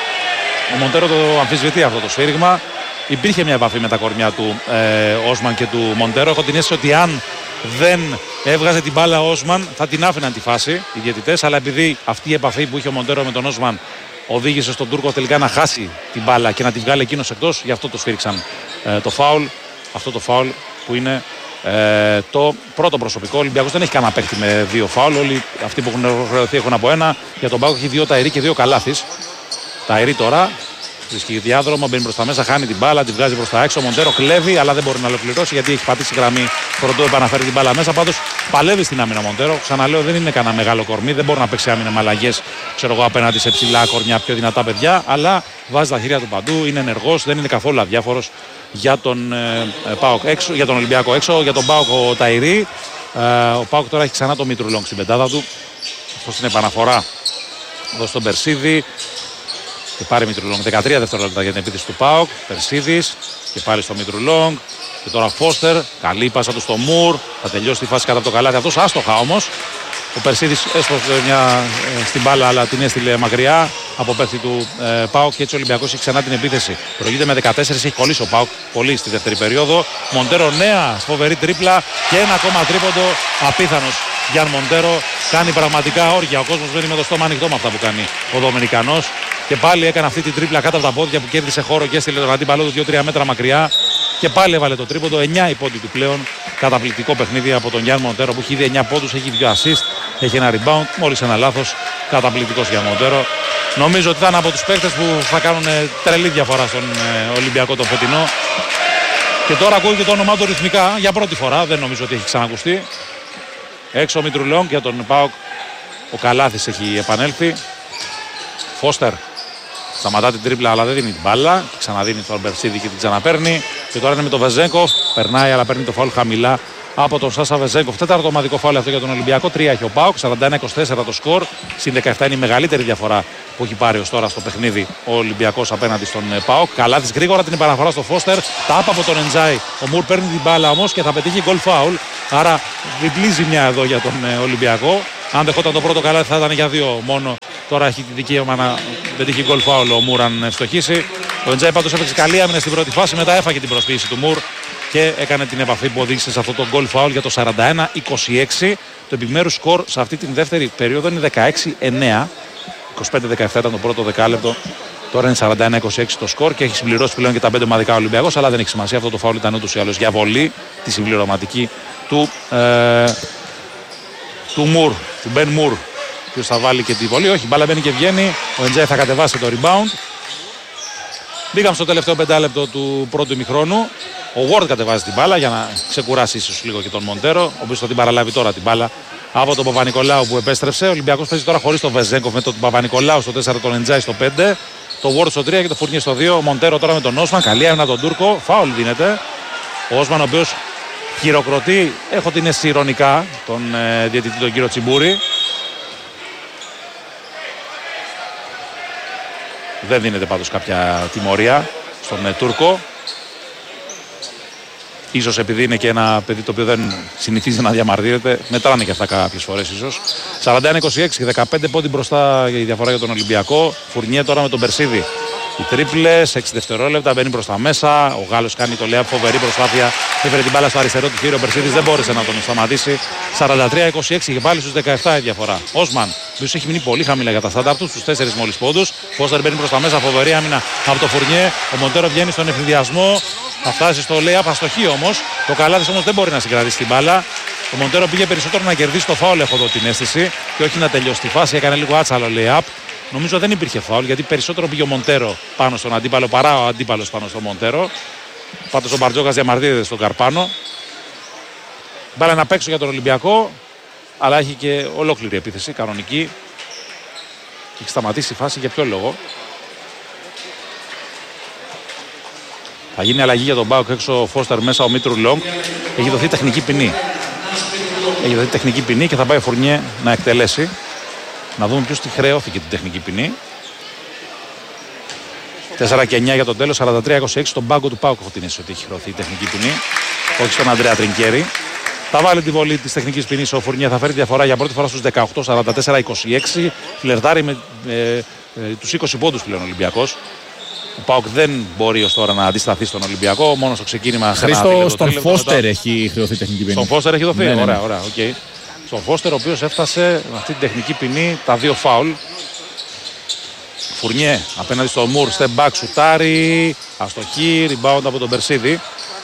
Ο Μοντέρο το αμφισβητεί αυτό το σφύριγμα. Υπήρχε μια επαφή με τα κορμιά του ε, Όσμαν και του Μοντέρο. Έχω την αίσθηση ότι αν δεν έβγαζε την μπάλα ο Όσμαν θα την άφηναν τη φάση οι διαιτητές. Αλλά επειδή αυτή η επαφή που είχε ο Μοντέρο με τον Όσμαν οδήγησε στον Τούρκο τελικά να χάσει την μπάλα και να τη βγάλει εκείνος εκτός, γι' αυτό το σφίριξαν ε, το φάουλ. Αυτό το φάουλ που είναι ε, το πρώτο προσωπικό. Ο Ολυμπιακός δεν έχει κανένα παίκτη με δύο φάουλ. Όλοι αυτοί που έχουν ολοκληρωθεί έχουν από ένα. Για τον ΠΑΟΚ έχει δύο Ταϊρή και δύο Καλάθης. Ταϊρή τώρα βρίσκει διάδρομο, μπαίνει προς τα μέσα, χάνει την μπάλα, τη βγάζει προς τα έξω. Ο Μοντέρο κλέβει, αλλά δεν μπορεί να ολοκληρώσει γιατί έχει πατήσει γραμμή. Πρωτού επαναφέρει την μπάλα μέσα. Πάντως παλεύει στην άμυνα ο Μοντέρο. Ξαναλέω, δεν είναι κανένα μεγάλο κορμί. Δεν μπορεί να παίξει άμυνα με αλλαγές, ξέρω εγώ, απέναντι σε ψηλά κορμιά, πιο δυνατά παιδιά. Αλλά βάζει τα χέρια του παντού, είναι ενεργός, δεν είναι καθόλου αδιάφορος για τον, ε, ΠΑΟΚ έξω, για τον Ολυμπιακό έξω. Για τον ΠΑΟΚ ο Ταϊρή. Ε, ο ΠΑΟΚ τώρα έχει ξανά το Μήτρου Λόγκ στην πεντάδα του. Αυτό στην επαναφορά εδώ στον Περσίδη. Και πάρει Μητρουλόγκ. δεκατρία δευτερόλεπτα για την επίθεση του ΠΑΟΚ. Περσίδης και πάλι στο Μητρουλόγκ. Και τώρα Φώστερ. Καλή πάσα του στο Μουρ. Θα τελειώσει τη φάση κατά από το καλάθι. Αυτός άστοχα όμως. Ο Περσίδης έσπασε μια ε, στην μπάλα, αλλά την έστειλε μακριά από παίκτη του ε, ΠΑΟΚ. Και έτσι ο Ολυμπιακός έχει ξανά την επίθεση. Προηγείται με δεκατέσσερα. Έχει κολλήσει ο ΠΑΟΚ πολύ στη δεύτερη περίοδο. Μοντέρο, νέα φοβερή τρίπλα. Και ένα ακόμα τρίποντο. Απίθανος Γιάν Μοντέρο. Κάνει πραγματικά όργια. Ο κόσμος μένει με το στόμα ανοιχτό με αυτά που κάνει ο Δομινικανός. Και πάλι έκανε αυτή την τρίπλα κάτω από τα πόδια που κέρδισε χώρο και έστειλε τον αντίπαλό του δύο τρία μέτρα μακριά. Και πάλι έβαλε το τρίποντο. εννιά οι πόντοι του πλέον. Καταπληκτικό παιχνίδι από τον Γιάν Μοντέρο που έχει ήδη εννιά πόντους, έχει δύο assist, έχει ένα rebound. Μόλις ένα λάθος. Καταπληκτικός Γιάν Μοντέρο. Νομίζω ότι ήταν από τους παίκτες που θα κάνουν τρελή διαφορά στον Ολυμπιακό τον φετινό. Και τώρα ακούγεται το όνομά του ρυθμικά για πρώτη φορά. Δεν νομίζω ότι έχει ξανακουστεί. Έξω ο Μητρουλόγκ για τον ΠΑΟΚ. Ο Καλάθης έχει επανέλθει. Φώστερ σταματά την τρίπλα αλλά δεν δίνει την μπάλα. Ξαναδίνει τον Μπερσίδη και την ξαναπαίρνει. Και τώρα είναι με τον Βεζέγκοφ. Περνάει αλλά παίρνει το φάουλ χαμηλά από τον Σάσα Βεζέγκοφ. Τέταρτο ομαδικό φάουλ αυτό για τον Ολυμπιακό. Τρία έχει ο ΠΑΟΚ. σαράντα ένα είκοσι τέσσερα το σκορ. Συν δεκαεπτά είναι η μεγαλύτερη διαφορά που έχει πάρει ως τώρα στο παιχνίδι ο Ολυμπιακός απέναντι στον ΠΑΟΚ. Καλάθης γρήγορα την επαναφορά στο Φώστερ. Τάπα από τον Εντζάι. Ο Μουρ παίρνει την μπάλα όμως και θα πετύχει γκολ φάουλ. Άρα διπλή ζημιά εδώ για τον Ολυμπιακό. Αν δεχόταν το πρώτο Καλάθι θα ήταν για δύο μόνο. Τώρα έχει τη δικαίωμα να πετύχει γκολ φάουλ ο Μουρ αν ευστοχήσει. Ο Εντζάι πάντως έφεξε καλή άμυνα στην πρώτη φάση. Μετά έφαγε την προσποίηση του Μουρ και έκανε την επαφή που οδήγησε σε αυτό το γκολ φάουλ για το σαράντα ένα είκοσι έξι. Το επιμέρους σκορ σε αυτή την δεύτερη περίοδο είναι δεκαέξι εννέα. είκοσι πέντε δεκαεπτά ήταν το πρώτο δεκάλεπτο. Τώρα είναι σαράντα ένα είκοσι έξι το σκορ και έχει συμπληρώσει πλέον και τα πέντε ομαδικά Ολυμπιακός. Αλλά δεν έχει σημασία. Αυτό το φάουλ ήταν ούτως ή άλλως για βολή τη συμπληρωματική του, ε, του Μουρ, του Μπεν Μουρ. Ποιος θα βάλει και τη βολή. Όχι, μπάλα μπαίνει και βγαίνει. Ο Εντζάι θα κατεβάσει το rebound. Μπήκαμε στο τελευταίο πεντάλεπτο του πρώτου ημιχρόνου. Ο Ward κατεβάζει την μπάλα για να ξεκουράσει ίσως λίγο και τον Μοντέρο, ο οποίος θα την παραλάβει τώρα την μπάλα από τον Παπα-Νικολάου που επέστρεψε. Ο Ολυμπιακός παίζει τώρα χωρίς τον Βεζέγκοφ με τον Παπα-Νικολάου στο τέσσερα, τον Εντζάι στο πέντε, το Ward στο τρία και το Φουρνιέ στο δύο. Ο Μοντέρο τώρα με τον Όσμαν. Καλή άμυνα τον Τούρκο. Φάουλ δίνεται. Ο Όσμαν ο οποίος χειροκροτεί, έχω την αίσθηση ειρωνικά, τον ε, διαιτητή τον κύριο Τσιμπούρη. Δεν δίνεται πάντως κάποια τιμωρία στον ε, Τούρκο. Ίσως επειδή είναι και ένα παιδί το οποίο δεν συνηθίζει να διαμαρτύρεται, μετράνε και αυτά κάποιες φορές ίσως. σαράντα ένα είκοσι έξι, δεκαπέντε πόντι μπροστά η διαφορά για τον Ολυμπιακό. Φουρνιέ τώρα με τον Περσίδη. Οι τρίπλες, έξι δευτερόλεπτα, μπαίνει προς τα μέσα. Ο Γάλλος κάνει το λεάπ, φοβερή προσπάθεια. Έφερε την μπάλα στο αριστερό του χείρι. Ο Περσίδης δεν μπόρεσε να τον σταματήσει. σαράντα τρία είκοσι έξι και πάλι στους δεκαεπτά η διαφορά. Όσμαν, ο οποίος έχει μείνει πολύ χαμηλά για τα στάνταρ του, στους τέσσερις μόλις πόντους. Φώστερ μπαίνει προς τα μέσα, φοβερή άμυνα από το Φουρνιέ. Ο Μοντέρο βγαίνει στον ευνηδιασμό. Θα φτάσει στο lay-up, αστοχή όμως. Το Καλάθης όμως δεν μπορεί να συγκρατήσει την μπάλα. Ο Μοντέρο πήγε περισσότερο να κερδίσει το φάουλ, έχω εδώ την αίσθηση, και όχι να τελειώσει τη φάση. Έκανε λίγο άτσαλο lay-up. Νομίζω δεν υπήρχε φάουλ γιατί περισσότερο πήγε ο Μοντέρο πάνω στον αντίπαλο παρά ο αντίπαλος πάνω στον Μοντέρο. Πάντως ο Μπαρτζόκας διαμαρτύρεται στον Καρπάνο. Μπάλα να παίξω για τον Ολυμπιακό, αλλά έχει και ολόκληρη επίθεση κανονική. Έχει σταματήσει η φάση για ποιο λόγο. Θα γίνει αλλαγή για τον ΠΑΟΚ, έξω ο Φώστερ, μέσα ο Μήτρου Λόγκ. Έχει δοθεί τεχνική ποινή. Έχει δοθεί τεχνική ποινή και θα πάει ο Φουρνιέ να εκτελέσει. Να δούμε ποιος τη χρεώθηκε την τεχνική ποινή. τέσσερα και εννέα για το τέλος, σαράντα τρία είκοσι έξι. Στον πάγκο του ΠΑΟΚ έχω την αίσθηση ότι έχει χρεωθεί η τεχνική ποινή. Όχι στον Αντρέα Τρινκέρι. Θα βάλει τη βολή της τεχνικής ποινής ο Φουρνιέ. Θα φέρει τη διαφορά για πρώτη φορά στους δεκαοκτώ, σαράντα τέσσερα είκοσι έξι. Φλερτάρει με ε, ε, τους είκοσι πόντους πλέον ο Ολυμπιακός. Ο ΠΑΟΚ δεν μπορεί ως τώρα να αντισταθεί στον Ολυμπιακό. Μόνο στο ξεκίνημα. Χρήστο, στον Φώστερ μετά... έχει χρεωθεί τεχνική ποινή. Στον Φώστερ έχει δοθεί. Ναι, ναι, ναι. Ωραία, ωραία. Okay. Στον Φώστερ, ο οποίος έφτασε με αυτή την τεχνική ποινή τα δύο φάουλ. Φουρνιέ απέναντι στο Μουρ, step back, σουτάρι, αστοχή, rebound από τον Περσίδη.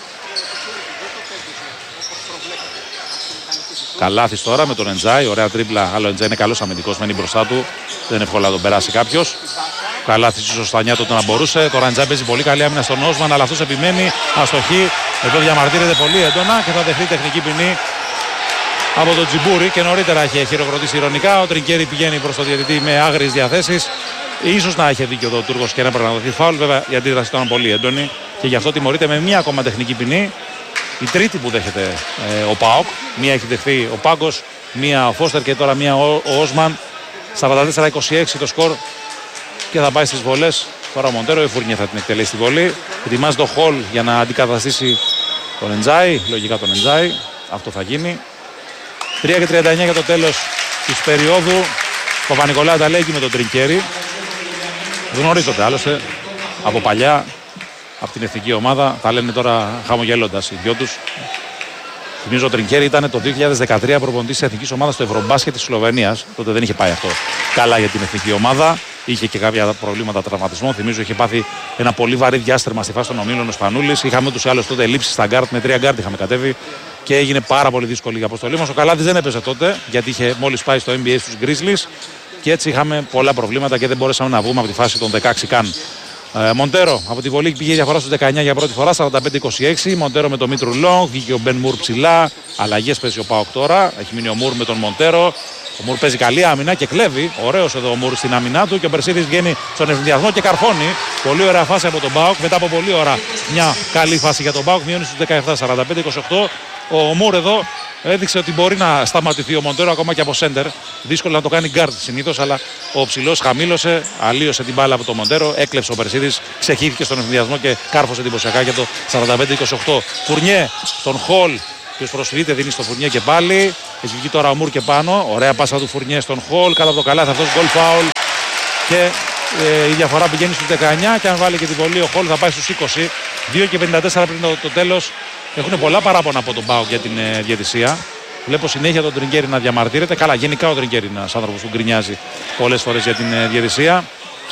Καλάθης τώρα με τον Εντζάι, ωραία τρίπλα, άλλο Εντζάι είναι καλός αμυντικός, μένει μπροστά του, δεν είναι εύκολο να τον περάσει κάποιος. Καλάθης ίσως στα νιάτα του να μπορούσε, τώρα Εντζάι παίζει πολύ καλή άμυνα στον Όσμαν, αλλά αυτός επιμένει, αστοχή, εδώ διαμαρτύρεται πολύ έντονα και θα δεχτεί τεχνική ποινή από τον Τζιμπούρη και νωρίτερα έχει χειροκροτήσει ειρωνικά. Ο Τρινκέρι πηγαίνει προς το διαιτητή με άγριες διαθέσεις. Ίσως να έχει δίκιο εδώ ο Τούρκος και να πρέπει να δοθεί φάουλ. Βέβαια η αντίδραση ήταν πολύ έντονη και γι' αυτό τιμωρείται με μία ακόμα τεχνική ποινή. Η τρίτη που δέχεται ε, ο ΠΑΟΚ. Μία έχει δεχθεί ο Πάγκος, μία ο Φώστερ και τώρα μία ο, ο Όσμαν. σαράντα τέσσερα είκοσι έξι το σκορ και θα πάει στις βολές. Τώρα ο Μοντέρο, η Φουρνιέ θα την εκτελέσει στη βολή. Ετοιμάζει το Χολ για να αντικαταστήσει τον Εντζάι. Λογικά τον Εντζάι. Αυτό θα γίνει. τρία και τριάντα εννέα για το τέλος της περίοδου. Ο Παπα-Νικολάου τα λέει με τον Τρινκέρι. Γνωρίζονται άλλωστε από παλιά, από την εθνική ομάδα. Τα λένε τώρα χαμογελώντας οι δυο τους. Θυμίζω ο Τρινκέρι ήταν το δύο χιλιάδες δεκατρία προπονητής της εθνικής ομάδας στο Ευρωμπάσκετ της Σλοβενίας. Τότε δεν είχε πάει αυτό καλά για την εθνική ομάδα. Είχε και κάποια προβλήματα τραυματισμών. Θυμίζω είχε πάθει ένα πολύ βαρύ διάστρεμα στη φάση των ομίλων ο Σπανούλης. Είχαμε ούτως ή άλλως τότε ελλείψεις στα γκάρτ, με τρία γκάρτ είχαμε κατέβει και έγινε πάρα πολύ δύσκολη η αποστολή μας. Ο Καλάθης δεν έπαιζε τότε γιατί είχε μόλις πάει στο N B A στους Grizzlies και έτσι είχαμε πολλά προβλήματα και δεν μπορέσαμε να βγούμε από τη φάση των δεκαέξι καν. Ε, Μοντέρο από τη βολή πήγε διαφορά στους δεκαεννέα για πρώτη φορά, σαράντα πέντε είκοσι έξι. Μοντέρο με τον Μήτρου Λόγκ, βγήκε ο Μπεν Μουρ ψηλά. Αλλαγές παίζει ο ΠΑΟΚ τώρα. Έχει μείνει ο Μουρ με τον Μοντέρο. Ο Μουρ παίζει καλή άμυνα και κλέβει. Ωραίος εδώ ο Μουρ στην άμυνά του και ο Περσίδης βγαίνει στον ευνηδιασμό και καρφώνει. Πολύ ωραία φάση από τον ΠΑΟΚ. Μετά από πολύ ώρα μια καλή φάση για τον ΠΑΟΚ. Μειώνει στους δεκαεπτά, σαράντα πέντε είκοσι οκτώ. Ο Μουρ εδώ έδειξε ότι μπορεί να σταματηθεί ο Μοντέρο ακόμα και από σέντερ. Δύσκολο να το κάνει γκάρτ συνήθως, αλλά ο ψηλός χαμήλωσε, αλλίωσε την μπάλα από τον Μοντέρο, έκλεψε ο Περσίδης, ξεχύθηκε στον ευθυνδιασμό και κάρφωσε εντυπωσιακά για το σαράντα πέντε είκοσι οκτώ. Φουρνιέ στον Χολ, ποιος προσφυλείται, δίνει στο Φουρνιέ και πάλι. Έχει βγει τώρα ο Μουρ και πάνω. Ωραία πάσα του Φουρνιέ στον Χολ, κάτω από το καλάθι, αυτός γκολ φάουλ. Και ε, η διαφορά πηγαίνει στους δεκαεννιά και αν βάλει και την βολή ο Χολ θα πάει στους είκοσι. δύο και πενήντα τέσσερα πριν το, το τέλος. Έχουν πολλά παράπονα από τον ΠΑΟΚ για την ε, διαιτησία. Βλέπω συνέχεια τον Τριγκέρι να διαμαρτύρεται. Καλά, γενικά ο Τριγκέρι είναι ένας άνθρωπος που γκρινιάζει πολλές φορές για την ε, διαιτησία.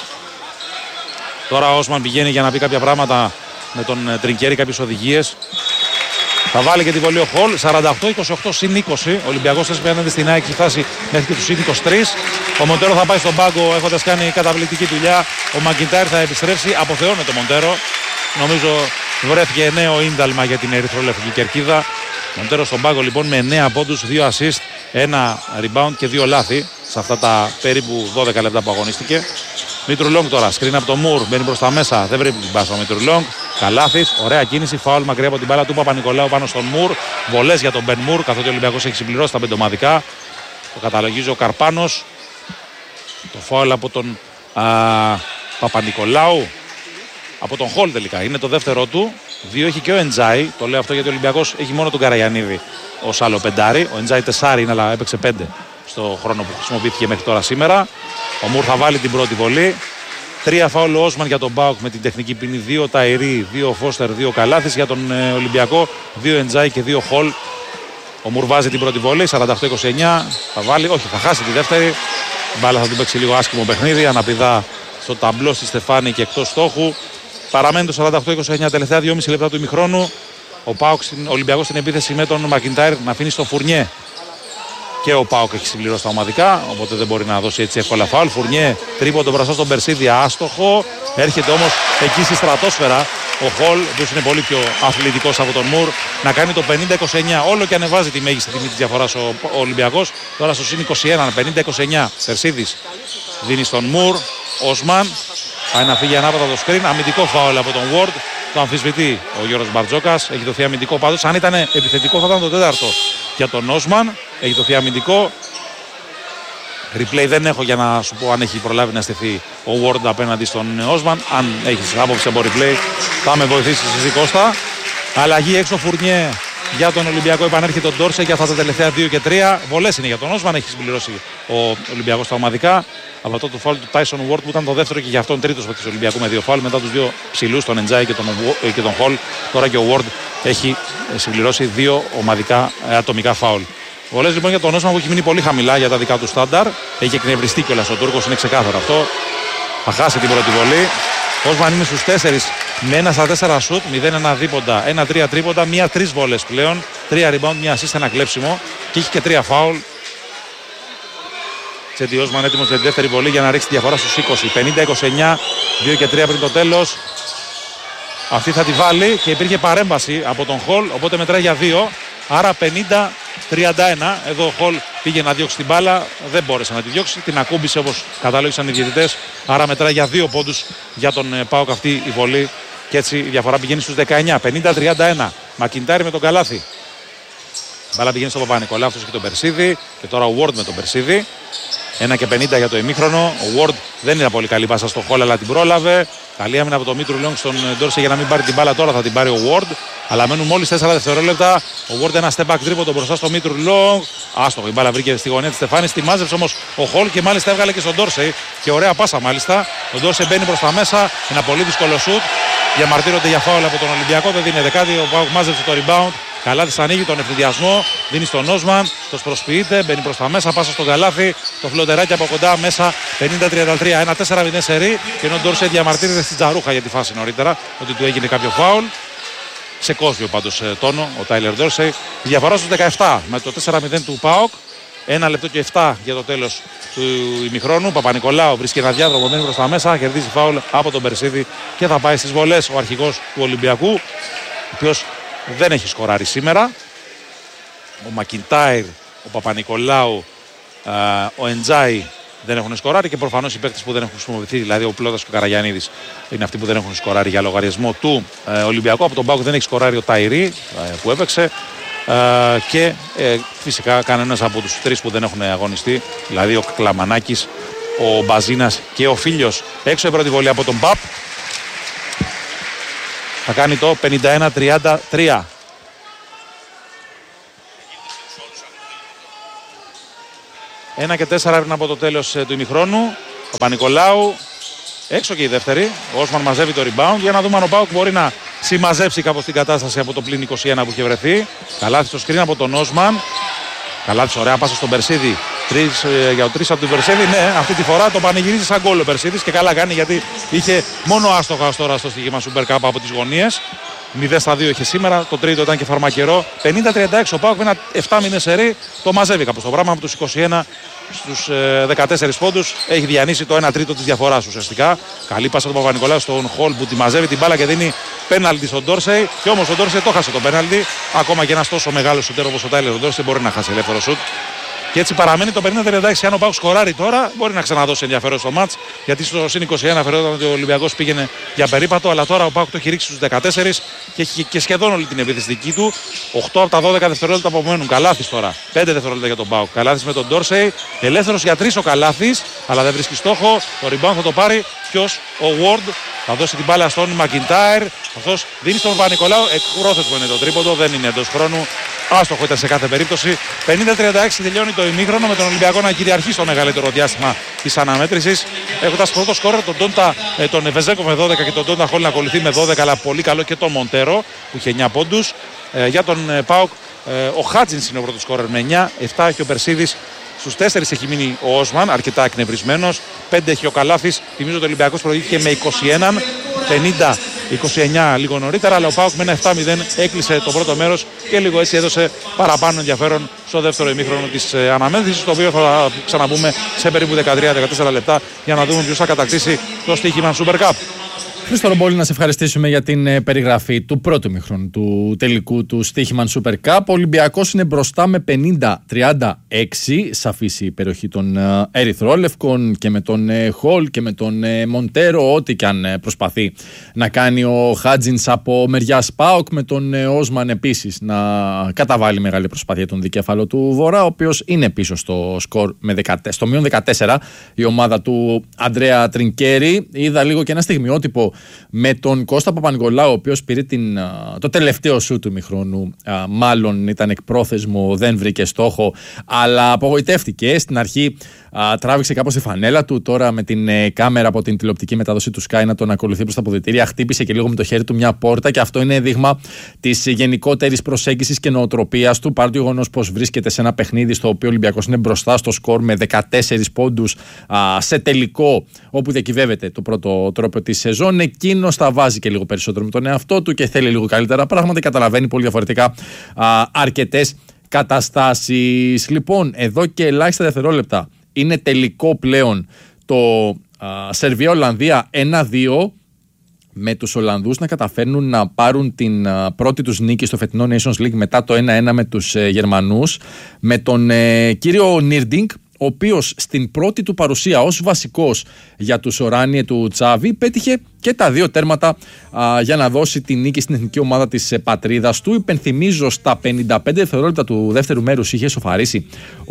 Τώρα ο Όσμαν πηγαίνει για να πει κάποια πράγματα με τον ε, Τριγκέρι, κάποιες οδηγίες. Θα βάλει και τη βολή ο Χολ. σαράντα οκτώ είκοσι οκτώ συν είκοσι. Ο Ολυμπιακός θες πέναντι στην ΑΕΚ, έχει φτάσει μέχρι και τους συν είκοσι τρία. Ο Μοντέρο θα πάει στον πάγκο έχοντας κάνει καταπληκτική δουλειά. Ο Μακιντάρ θα επιστρέψει. Αποθεώνεται ο Μοντέρο. Νομίζω βρέθηκε νέο ίνταλμα για την ερυθρόλευκη κερκίδα. Μοντέρο στον πάγκο λοιπόν με εννέα πόντους, δύο assist, ένα rebound και δύο λάθη σε αυτά τα περίπου δώδεκα λεπτά που αγωνίστηκε. Μήτρου Λόγκ τώρα, σκριν από το Μουρ, μπαίνει προς τα μέσα, δεν βρέπει την πάσα ο Μήτρου Λόγκ. Καλάθης, ωραία κίνηση, φάουλ μακριά από την μπάλα του Παπα-Νικολάου πάνω στον Μουρ. Βολές για τον Μπεν Μουρ, καθότι ο Ολυμπιακός έχει συμπληρώσει τα πεντομαδικά. Το καταλογίζει ο Καρπάνος. Το φάουλ από τον Παπα-Νικολάου. Από τον Χολ τελικά, είναι το δεύτερο του. Δύο έχει και ο Εντζάι. Το λέω αυτό γιατί ο Ολυμπιακός έχει μόνο τον Καραγιαννίδη ως άλλο πεντάρι. Ο Εντζάι τεσσάρι είναι, αλλά έπαιξε πέντε στο χρόνο που χρησιμοποιήθηκε μέχρι τώρα σήμερα. Ο Μουρ θα βάλει την πρώτη βολή. Τρία φάουλ ο Όσμαν για τον ΠΑΟΚ με την τεχνική ποινή. Δύο Ταϊρή, δύο Φώστερ, δύο Καλάθης. Για τον ε, Ολυμπιακό, δύο Εντζάι και δύο Χολ. Ο Μουρ βάζει την πρώτη βολή, σαράντα οκτώ είκοσι εννιά. Θα βάλει, όχι, θα χάσει τη δεύτερη. Η μπάλα θα του παίξει λίγο άσχημο παιχνίδι. Αναπηδά στο ταμπλό στη Στεφάνη και εκτός στόχου. Παραμένει το σαράντα οκτώ είκοσι εννιά, τελευταία δυόμιση λεπτά του ημιχρόνου. Ο ΠΑΟΚ, ο Ολυμπιακός στην επίθεση με τον Μακιντάιρ να αφήνει στο Φουρνιέ. Και ο ΠΑΟΚ έχει συμπληρώσει τα ομαδικά, οπότε δεν μπορεί να δώσει έτσι εύκολα φάουλ. Φουρνιέ τρίποντο μπροστά στον Περσίδη, άστοχο. Έρχεται όμως εκεί στη στρατόσφαιρα ο Χολ, που είναι πολύ πιο αθλητικός από τον Μουρ, να κάνει το πενήντα είκοσι εννιά. Όλο και ανεβάζει τη μέγιστη τιμή της διαφοράς ο, ο Ολυμπιακός. Τώρα στο συν είκοσι ένα, πενήντα είκοσι εννιά. Περσίδης δίνει στον Μουρ. Όσμαν πάει να φύγει ανάποδα το σκριν. Αμυντικό φάουλ από τον Ward. Το αμφισβητεί ο Γιώργος Μπαρτζόκας. Έχει δοθεί αμυντικό πάντως. Αν ήταν επιθετικό θα ήταν το τέταρτο για τον Όσμαν. Έχει δοθεί αμυντικό. Replay δεν έχω για να σου πω αν έχει προλάβει να στηθεί ο Ward απέναντι στον Όσμαν. Αν έχεις άποψη από replay θα με βοηθήσεις εσύ, Κώστα. Αλλαγή έξω Φουρνιέ για τον Ολυμπιακό. Επανέρχεται τον Ντόρσε για αυτά τα τελευταία δύο και τρία. Βολές είναι για τον Όσμαν. Έχει συμπληρώσει ο Ολυμπιακός τα ομαδικά. Από αυτό το φάουλ του Tyson Ward που ήταν το δεύτερο και για αυτόν τρίτος του Ολυμπιακού με δύο φάουλ. Μετά τους δύο ψηλούς, τον Εντζάι και τον, και τον Χολ. Τώρα και ο Ward έχει συμπληρώσει δύο ομαδικά ατομικά φάουλ. Βολές λοιπόν για τον Όσμαν που έχει μείνει πολύ χαμηλά για τα δικά του στάνταρ. Έχει εκνευριστεί κιόλας ο Τούρκος, είναι ξεκάθαρο αυτό. Θα χάσει την πρώτη βολή. Ο Όσμαν είναι στους τέσσερα με ένα στα τέσσερα σουτ, μηδέν ένα δίποντα, ένα τρία τρίποντα, μία τρεις βολές πλέον, τρία rebound, μία assist, ένα κλέψιμο και έχει και τρία φάουλ. Τσέντι Όσμαν έτοιμος για τη δεύτερη βολή για να ρίξει τη διαφορά στους είκοσι. πενήντα είκοσι εννιά, δύο και τρία πριν το τέλος. Αυτή θα τη βάλει και υπήρχε παρέμβαση από τον Χολ, οπότε μετράει για δύο. Άρα πενήντα τριάντα ένα. Εδώ ο Χολ πήγε να διώξει την μπάλα, δεν μπόρεσε να τη διώξει. Την ακούμπησε όπως κατάλογησαν οι διαιτητές. Άρα μετράει για δύο πόντους για τον ΠΑΟΚ αυτή η βολή. Και έτσι η διαφορά πηγαίνει στους δεκαεννιά. πενήντα τριάντα ένα. Μακιντάρι με τον Καλάθι. Μπάλα πηγαίνει στον Παπα-Νικολάου, αυτός και τον Περσίδη. Και τώρα ο Ward με τον Περσίδη. ένα και πενήντα για το ημίχρονο. Ο Ward δεν ήταν πολύ καλή πάσα στο Χολ, αλλά την πρόλαβε. Καλή άμυνα από τον Μήτρου Λόγκ στον Ντόρσε για να μην πάρει την μπάλα. Τώρα θα την πάρει ο Ward. Αλλά μένουν μόλις τέσσερα δευτερόλεπτα. Ο Ward ένα step back τρίποντο μπροστά στο Μήτρου Λόγκ. Άστοχο, η μπάλα βρήκε στη γωνία της Στεφάνης. Τη μάζεψε όμως ο Χολ και μάλιστα έβγαλε και στον Ντόρσε. Και ωραία πάσα μάλιστα. Ο Ντόρσε μπαίνει προς τα μέσα. Ένα πολύ δύσκολο σουτ. Διαμαρτύρονται για φάουλ από τον Ολυμπιακό. Δεν δίνει δεκάτη. Ο Πάουκ μάζεψε το rebound. Καλά της ανοίγει τον ευθυνδιασμό. Δίνει στον Όσμαν. Το προσποιείται. Μπαίνει προς τα μέσα. Πάσα στον Καλάθι. Το φλοντεράκι από κοντά μέσα. πενήντα τριάντα τρία. Ένα τέσσερα μηδέν σερί. Και ενώ ο Ντόρσε διαμαρτύρεται στην Τζαρούχα για τη φάση νωρίτερα. Ότι του έγινε κάποιο φάουλ. Σε κόσμιο πάντως τόνο ο Τάιλερ Ντόρσε. Η διαφορά στους δεκαεπτά με το τέσσερα μηδέν του ΠΑΟΚ. Ένα λεπτό και επτά για το τέλος του ημιχρόνου. Παπα-Νικολάου βρίσκει ένα διάδρομο, μένει προς τα μέσα, κερδίζει φάουλ από τον Περσίδη και θα πάει στις βολές ο αρχηγός του Ολυμπιακού, ο οποίος δεν έχει σκοράρει σήμερα. Ο Μακιντάιρ, ο Παπα-Νικολάου, ο Εντζάι δεν έχουν σκοράρει και προφανώς οι παίκτες που δεν έχουν χρησιμοποιηθεί, δηλαδή ο Πλώτας και ο Καραγιαννίδης, είναι αυτοί που δεν έχουν σκοράρει για λογαριασμό του Ολυμπιακού. Από τον ΠΑΟΚ δεν έχει σκοράρει ο Ταϊρή που έπαιξε. και ε, φυσικά κανένας από τους τρεις που δεν έχουν αγωνιστεί, δηλαδή ο Κλαμανάκης, ο Μπαζίνας και ο Φίλιος. Έξω η πρώτη βολή από τον Παπ. Θα κάνει το πενήντα ένα τριάντα τρία. Ένα και τέσσερα πριν από το τέλος του ημιχρόνου. Ο Παπα-Νικολάου έξω και η δεύτερη. Ο Όσμαν μαζεύει το rebound. Για να δούμε αν ο Πάουκ μπορεί να συμμαζέψει κάπως την κατάσταση από το πλήν είκοσι ένα που είχε βρεθεί. Καλάθι στο σκριν από τον Όσμαν. Καλάθι, ωραία πάσα στον Περσίδη. Τρεις, ε, για ο τρεις από τον Περσίδη. Ναι, αυτή τη φορά το πανηγυρίζει σαν γκολ ο Περσίδης και καλά κάνει γιατί είχε μόνο άστοχα ως τώρα στο στοίχημα Super Cup από τις γωνίες. μηδέν στα δύο είχε σήμερα, το τρίτο ήταν και φαρμακερό. πενήντα τριάντα έξι ο Πάουκ με ένα επτά μήνες σερί το μαζεύει κάπως το πράγμα από τους είκοσι ένα στους ε, δεκατέσσερις πόντους. Έχει διανύσει το ένα τρίτο της διαφοράς ουσιαστικά. Καλή πάσα του Παπα-Νικολάου στον Χολ που τη μαζεύει την μπάλα και δίνει πέναλτι στον Ντόρσεϊ. Και όμως ο Ντόρσεϊ το χάσε το πέναλτι. Ακόμα και ένας τόσο μεγάλος σουτέρ όπως ο Τάιλερ Ντόρσεϊ μπορεί να χάσει ελεύθερο σουτ. Και έτσι παραμένει το πενήντα τριάντα έξι. Αν ο Πάουκ σκοράρει τώρα, μπορεί να ξαναδώσει ενδιαφέρον στο μάτς. Γιατί στο συν είκοσι ένα φαινόταν ότι ο Ολυμπιακός πήγαινε για περίπατο. Αλλά τώρα ο Πάουκ το έχει ρίξει στους δεκατέσσερις και έχει και σχεδόν όλη την επίθεση δική του. οκτώ από τα δώδεκα δευτερόλεπτα που απομένουν. Καλάθις τώρα. πέντε δευτερόλεπτα για τον Πάουκ. Καλάθις με τον Ντόρσεϊ. Ελεύθερος για τρεις ο Καλάθις. Αλλά δεν βρίσκει στόχο. Το rebound θα το πάρει. Ποιος? Ο Ward. Θα δώσει την μπάλα στον Μακιντάιρ. Αυτός δίνει στον Παπα-Νικολάου. Εκπρόθεσμο είναι το τρίποντο. Δεν είναι εντός χρόνου. Άστοχο ήταν σε κάθε περίπτωση. πενήντα τριάντα έξι τελειώνει το ημίχρονο με τον Ολυμπιακό να κυριαρχεί στο μεγαλύτερο διάστημα της αναμέτρησης. Έχοντας πρώτο σκόρερ τον, Τόντα, ε, τον Βεζέγκο με δώδεκα και τον Τόντα Χόλ να ακολουθεί με δώδεκα, αλλά πολύ καλό και τον Μοντέρο που είχε εννιά πόντους. Ε, για τον ε, Πάουκ ε, ο Χάτζινς είναι ο πρώτος σκόρερ με εννιά, επτά έχει ο Περσίδης. Στους τέσσερις έχει μείνει ο Όσμαν, αρκετά εκνευρισμένος. πέντε έχει ο Καλάθης. Θυμίζω ότι ο Ολυμπιακός προηγήθηκε με είκοσι ένα, πενήντα είκοσι εννιά λίγο νωρίτερα. Αλλά ο Πάουκ με ένα επτά μηδέν έκλεισε το πρώτο μέρος και λίγο έτσι έδωσε παραπάνω ενδιαφέρον στο δεύτερο ημίχρονο της ε, αναμέτρησης. Το οποίο θα ξαναπούμε σε περίπου δεκατρία με δεκατέσσερα λεπτά για να δούμε ποιος θα κατακτήσει το στοίχημα Super Cup. Χρήστο Ρομπόλη, να σε ευχαριστήσουμε για την ε, περιγραφή του πρώτου ημιχρόνου του τελικού του στοίχημαν Super Cup. Ο Ολυμπιακός είναι μπροστά με πενήντα τριάντα έξι. Σαφής η υπεροχή των ε, Ερυθρόλευκων και με τον ε, Χολ και με τον ε, Μοντέρο. Ό,τι και αν ε, προσπαθεί να κάνει ο Χάτζινς από μεριάς ΠΑΟΚ. Με τον ε, Όσμαν επίσης να καταβάλει μεγάλη προσπάθεια τον δικέφαλο του Βορρά, ο οποίος είναι πίσω στο σκορ με δεκατέσσερα, στο μείον δεκατέσσερα. Η ομάδα του Αντρέα Τρινκέρι. Είδα λίγο και ένα στιγμιότυπο με τον Κώστα Παπα-Νικολάου, ο οποίος πήρε την, το τελευταίο σου του ημιχρόνου. Μάλλον ήταν εκπρόθεσμο, δεν βρήκε στόχο, αλλά απογοητεύτηκε. Στην αρχή α, τράβηξε κάπως τη φανέλα του. Τώρα με την ε, κάμερα από την τηλεοπτική μετάδοση του Sky να τον ακολουθεί προς τα αποδυτήρια, χτύπησε και λίγο με το χέρι του μια πόρτα. Και αυτό είναι δείγμα της γενικότερης προσέγγισης και νοοτροπίας του. Παρά το γεγονός πως βρίσκεται σε ένα παιχνίδι στο οποίο ο Ολυμπιακός είναι μπροστά στο σκορ με δεκατέσσερις πόντους α, σε τελικό, όπου διακυβεύεται το πρώτο τρόπο της σεζόν. Εκείνος τα βάζει και λίγο περισσότερο με τον εαυτό του και θέλει λίγο καλύτερα πράγματα. Καταλαβαίνει πολύ διαφορετικά αρκετές καταστάσεις. Λοιπόν, εδώ και ελάχιστα δευτερόλεπτα είναι τελικό πλέον το Σερβία-Ολλανδία ένα δύο, με τους Ολλανδούς να καταφέρνουν να πάρουν την α, πρώτη τους νίκη στο φετινό Nations League μετά το ένα ένα με τους ε, Γερμανούς, με τον ε, κύριο Νίρντινγκ, ο οποίος στην πρώτη του παρουσία ως βασικός για τους Οράνιε του Τσάβη πέτυχε και τα δύο τέρματα α, για να δώσει τη νίκη στην εθνική ομάδα της ε, πατρίδας του. Υπενθυμίζω, στα πενήντα πέντε δευτερόλεπτα του δεύτερου μέρους είχε σοφαρίσει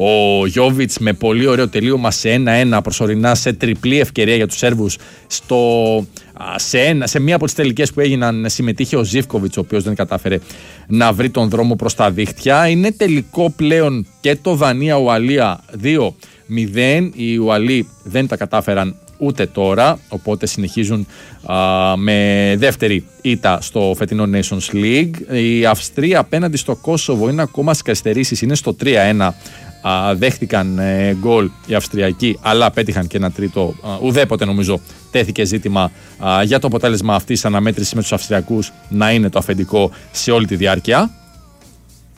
ο Γιόβιτς με πολύ ωραίο τελείωμα σε ένα ένα προσωρινά, σε τριπλή ευκαιρία για τους Σέρβους. Στο, α, σε, ένα, σε μία από τις τελικές που έγιναν συμμετείχε ο Ζίβκοβιτς, ο οποίος δεν κατάφερε να βρει τον δρόμο προς τα δίχτυα. Είναι τελικό πλέον και το Δανία-Ουαλία δύο μηδέν. Οι Ουαλοί δεν τα κατάφεραν ούτε τώρα, οπότε συνεχίζουν α, με δεύτερη ήττα στο φετινό Nations League. Η Αυστρία απέναντι στο Κόσοβο είναι ακόμα στις καθυστερήσεις, είναι στο τρία ένα. Α, δέχτηκαν ε, γκολ οι Αυστριακοί, αλλά πέτυχαν και ένα τρίτο. Α, ουδέποτε νομίζω τέθηκε ζήτημα α, για το αποτέλεσμα αυτής της αναμέτρησης με τους Αυστριακούς να είναι το αφεντικό σε όλη τη διάρκεια.